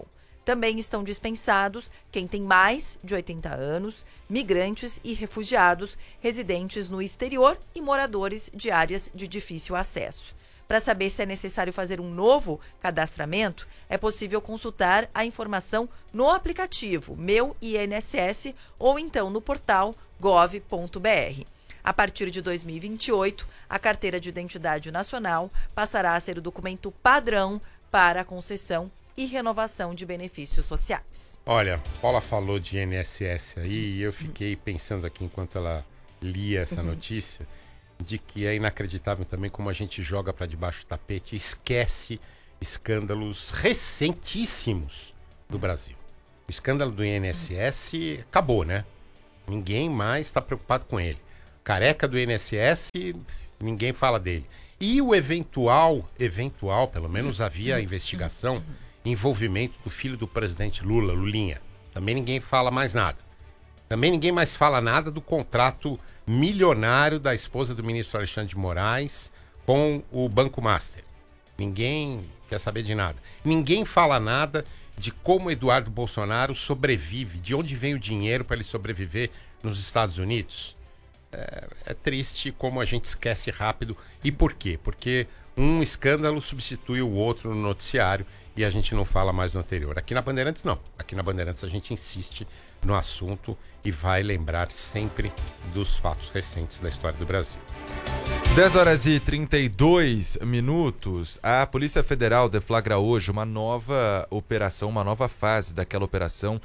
Também estão dispensados quem tem mais de oitenta anos, migrantes e refugiados, residentes no exterior e moradores de áreas de difícil acesso. Para saber se é necessário fazer um novo cadastramento, é possível consultar a informação no aplicativo Meu I N S S ou então no portal gov ponto br. A partir de dois mil e vinte e oito, a Carteira de Identidade Nacional passará a ser o documento padrão para a concessão e renovação de benefícios sociais. Olha, Paula falou de I N S S aí e eu fiquei pensando aqui enquanto ela lia essa notícia de que é inacreditável também como a gente joga para debaixo do tapete e esquece escândalos recentíssimos do Brasil. O escândalo do I N S S acabou, né? Ninguém mais está preocupado com ele. Careca do I N S S, ninguém fala dele. E o eventual, eventual, pelo menos havia investigação, envolvimento do filho do presidente Lula, Lulinha. Também ninguém fala mais nada. Também ninguém mais fala nada do contrato milionário da esposa do ministro Alexandre de Moraes com o Banco Master. Ninguém quer saber de nada. Ninguém fala nada de como Eduardo Bolsonaro sobrevive, de onde vem o dinheiro para ele sobreviver nos Estados Unidos. É, é triste como a gente esquece rápido. E por quê? Porque um escândalo substitui o outro no noticiário e a gente não fala mais no anterior. Aqui na Bandeirantes não. Aqui na Bandeirantes a gente insiste no assunto e vai lembrar sempre dos fatos recentes da história do Brasil. dez horas e trinta e dois minutos. A Polícia Federal deflagra hoje uma nova operação, uma nova fase daquela operação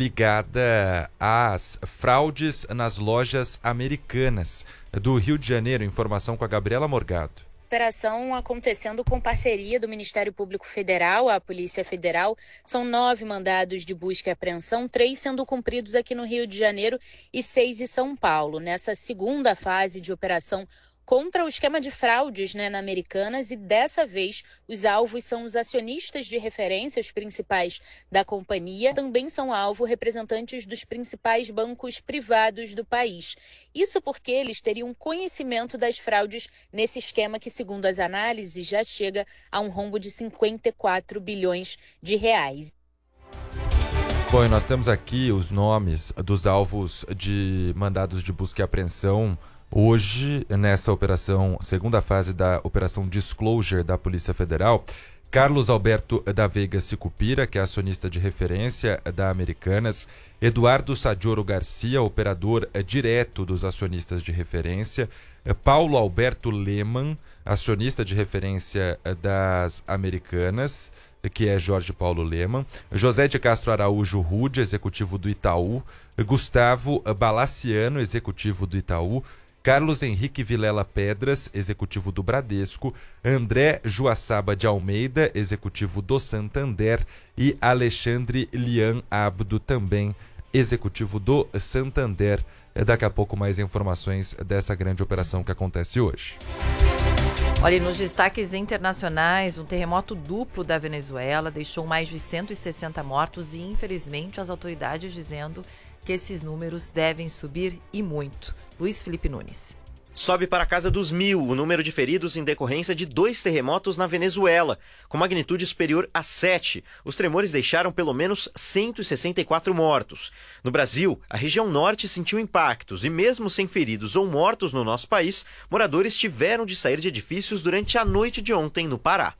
ligada às fraudes nas lojas americanas do Rio de Janeiro. Informação com a Gabriela Morgado. Operação acontecendo com parceria do Ministério Público Federal, a Polícia Federal. São nove mandados de busca e apreensão, três sendo cumpridos aqui no Rio de Janeiro e seis em São Paulo. Nessa segunda fase de operação contra o esquema de fraudes, né, na Americanas, e dessa vez os alvos são os acionistas de referência, os principais da companhia. Também são alvo representantes dos principais bancos privados do país. Isso porque eles teriam conhecimento das fraudes nesse esquema que, segundo as análises, já chega a um rombo de cinquenta e quatro bilhões de reais. Bom, e nós temos aqui os nomes dos alvos de mandados de busca e apreensão hoje, nessa operação, segunda fase da Operação Disclosure da Polícia Federal. Carlos Alberto da Veiga Sicupira, que é acionista de referência da Americanas. Eduardo Sadioro Garcia, operador direto dos acionistas de referência. Paulo Alberto Leman, acionista de referência das Americanas, que é Jorge Paulo Leman. José de Castro Araújo Rude, executivo do Itaú. Gustavo Balaciano, executivo do Itaú. Carlos Henrique Vilela Pedras, executivo do Bradesco, André Joaçaba de Almeida, executivo do Santander, e Alexandre Lian Abdo, também executivo do Santander. Daqui a pouco mais informações dessa grande operação que acontece hoje. Olha, nos destaques internacionais, um terremoto duplo da Venezuela deixou mais de cento e sessenta mortos e, infelizmente, as autoridades dizendo que esses números devem subir e muito. Luiz Felipe Nunes. Sobe para a casa dos mil o número de feridos em decorrência de dois terremotos na Venezuela, com magnitude superior a sete. Os tremores deixaram pelo menos cento e sessenta e quatro mortos. No Brasil, a região norte sentiu impactos e mesmo sem feridos ou mortos no nosso país, moradores tiveram de sair de edifícios durante a noite de ontem no Pará.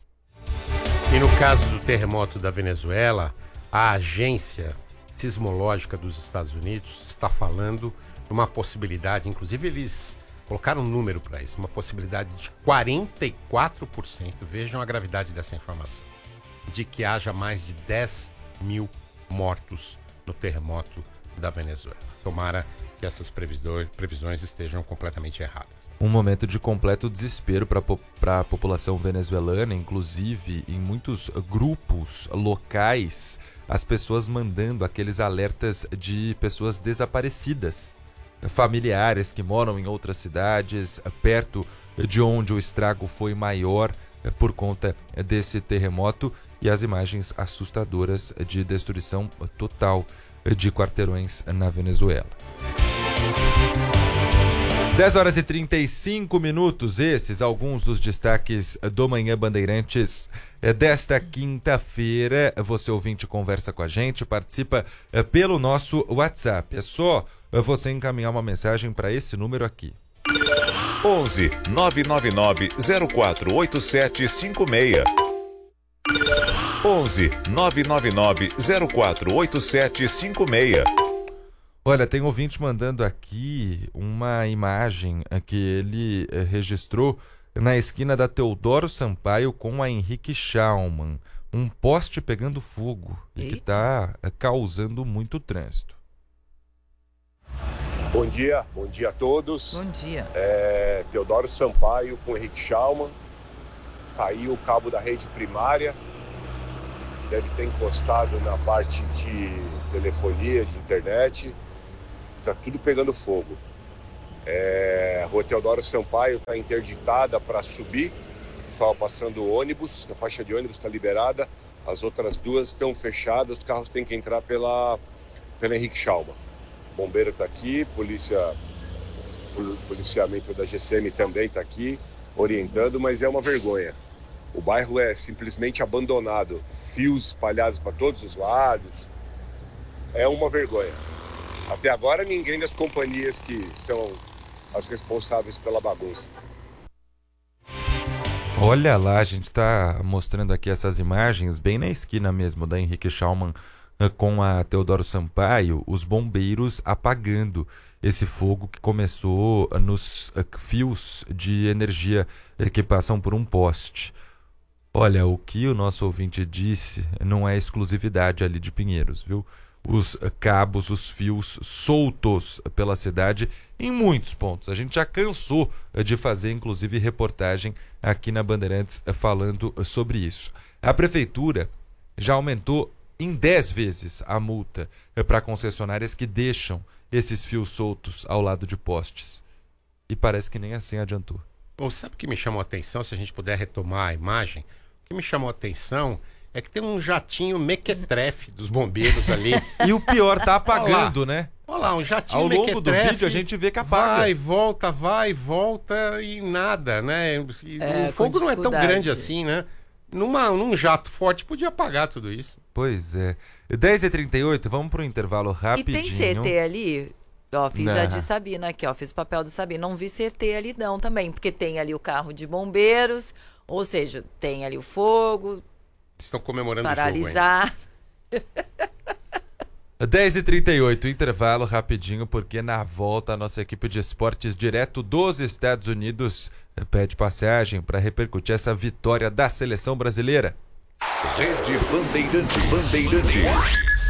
E no caso do terremoto da Venezuela, a agência sismológica dos Estados Unidos está falando uma possibilidade, inclusive eles colocaram um número para isso, uma possibilidade de quarenta e quatro por cento, vejam a gravidade dessa informação, de que haja mais de dez mil mortos no terremoto da Venezuela. Tomara que essas previsões estejam completamente erradas. Um momento de completo desespero para a população venezuelana, inclusive em muitos grupos locais, as pessoas mandando aqueles alertas de pessoas desaparecidas, familiares que moram em outras cidades, perto de onde o estrago foi maior por conta desse terremoto, e as imagens assustadoras de destruição total de quarteirões na Venezuela. dez horas e trinta e cinco minutos, esses alguns dos destaques do Manhã Bandeirantes desta quinta-feira. Você ouvinte conversa com a gente, participa pelo nosso WhatsApp. É só você encaminhar uma mensagem para esse número aqui. onze nove nove nove zero quatro oito sete cinco seis. onze nove nove nove zero quatro oito sete cinco seis. Olha, tem ouvinte mandando aqui uma imagem que ele eh, registrou na esquina da Teodoro Sampaio com a Henrique Schaumann. Um poste pegando fogo e que está eh, causando muito trânsito. Bom dia, bom dia a todos. Bom dia. É, Teodoro Sampaio com Henrique Schaumann. Caiu o cabo da rede primária. Deve ter encostado na parte de telefonia, de internet. Está tudo pegando fogo. É, a rua Teodoro Sampaio está interditada para subir, só passando ônibus, a faixa de ônibus está liberada, as outras duas estão fechadas, os carros têm que entrar pela, pela Henrique Schaumann. O bombeiro está aqui, polícia, o policiamento da G C M também está aqui, orientando, mas é uma vergonha. O bairro é simplesmente abandonado, fios espalhados para todos os lados, é uma vergonha. Até agora, ninguém das companhias que são as responsáveis pela bagunça. Olha lá, a gente está mostrando aqui essas imagens bem na esquina mesmo da Henrique Schaumann com a Teodoro Sampaio, os bombeiros apagando esse fogo que começou nos fios de energia que passam por um poste. Olha, o que o nosso ouvinte disse não é exclusividade ali de Pinheiros, viu? Os cabos, os fios soltos pela cidade em muitos pontos. A gente já cansou de fazer, inclusive, reportagem aqui na Bandeirantes falando sobre isso. A prefeitura já aumentou em dez vezes a multa para concessionárias que deixam esses fios soltos ao lado de postes. E parece que nem assim adiantou. Bom, sabe o que me chamou a atenção, se a gente puder retomar a imagem? O que me chamou a atenção é que tem um jatinho mequetrefe dos bombeiros ali. E o pior, tá apagando, Olha lá, né? Olha lá, um jatinho Ao longo mequetrefe, do vídeo a gente vê que apaga. Vai, volta, vai, volta e nada, né? E É, o fogo não é tão dificuldade. grande assim, né? Numa, num jato forte podia apagar tudo isso. Pois é. dez e trinta e oito, vamos pro intervalo E rapidinho. tem C T ali? Ó, fiz a Não. de Sabina aqui, ó. Fiz o papel de Sabina. Não vi C T ali não também, porque tem ali o carro de bombeiros, ou seja, tem ali o fogo, Estão comemorando paralisar. o jogo dez e trinta e oito, intervalo rapidinho, porque na volta a nossa equipe de esportes direto dos Estados Unidos pede passagem para repercutir essa vitória da seleção brasileira. Rede Bandeirantes. Bandeirantes.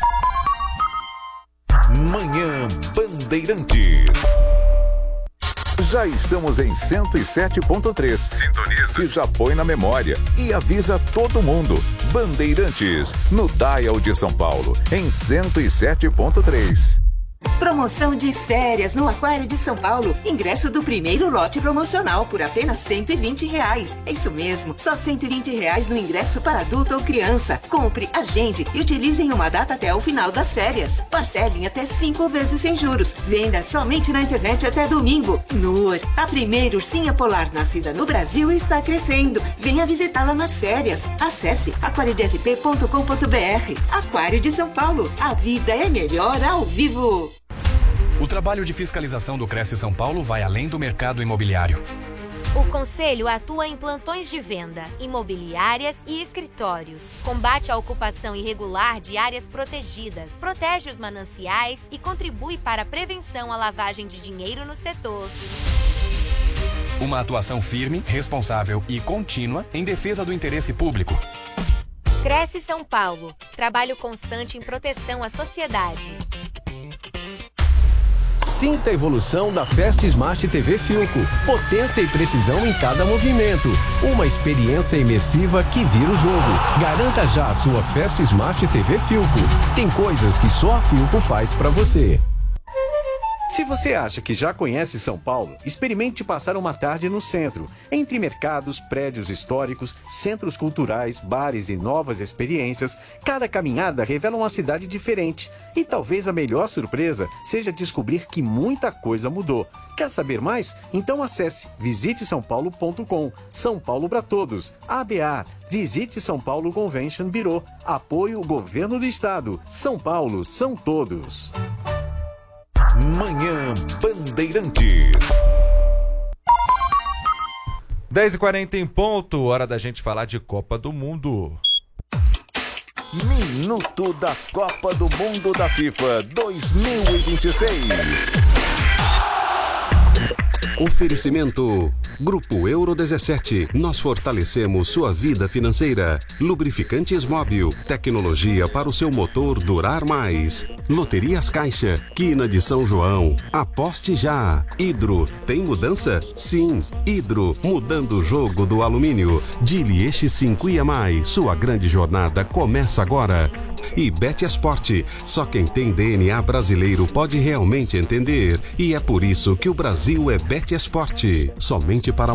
Manhã Bandeirantes. Já estamos em cento e sete ponto três. Sintoniza. E já põe na memória. E avisa todo mundo. Bandeirantes, no Dial de São Paulo, em cento e sete ponto três. Promoção de férias no Aquário de São Paulo. Ingresso do primeiro lote promocional por apenas cento e vinte reais. É isso mesmo, só cento e vinte reais no ingresso para adulto ou criança. Compre, agende e utilize em uma data até o final das férias. Parcelem até cinco vezes sem juros. Venda somente na internet até domingo. Nur, a primeira ursinha polar nascida no Brasil, está crescendo. Venha visitá-la nas férias. Acesse aquário de s p ponto com ponto b r. Aquário de São Paulo. A vida é melhor ao vivo. O trabalho de fiscalização do Cresce São Paulo vai além do mercado imobiliário. O Conselho atua em plantões de venda, imobiliárias e escritórios. Combate a ocupação irregular de áreas protegidas, protege os mananciais e contribui para a prevenção à lavagem de dinheiro no setor. Uma atuação firme, responsável e contínua em defesa do interesse público. Cresce São Paulo. Trabalho constante em proteção à sociedade. Sinta a evolução da Fast Smart T V Filco. Potência e precisão em cada movimento. Uma experiência imersiva que vira o jogo. Garanta já a sua Fast Smart T V Filco. Tem coisas que só a Filco faz pra você. Se você acha que já conhece São Paulo, experimente passar uma tarde no centro, entre mercados, prédios históricos, centros culturais, bares e novas experiências. Cada caminhada revela uma cidade diferente. E talvez a melhor surpresa seja descobrir que muita coisa mudou. Quer saber mais? Então acesse visite são paulo ponto com. São Paulo para todos. A B A. Visite São Paulo Convention Bureau. Apoio Governo do Estado. São Paulo são todos. Manhã Bandeirantes. dez e quarenta em ponto, hora da gente falar de Copa do Mundo. Minuto da Copa do Mundo da FIFA dois mil e vinte e seis. Oferecimento Grupo Euro dezessete. Nós fortalecemos sua vida financeira. Lubrificantes Móbil. Tecnologia para o seu motor durar mais. Loterias Caixa. Quina de São João. Aposte já. Hidro. Tem mudança? Sim. Hidro. Mudando o jogo do alumínio. Dili Eixo cinco I A Mais. Sua grande jornada começa agora. E Betesporte. Só quem tem D N A brasileiro pode realmente entender. E é por isso que o Brasil é Betesporte. Somente para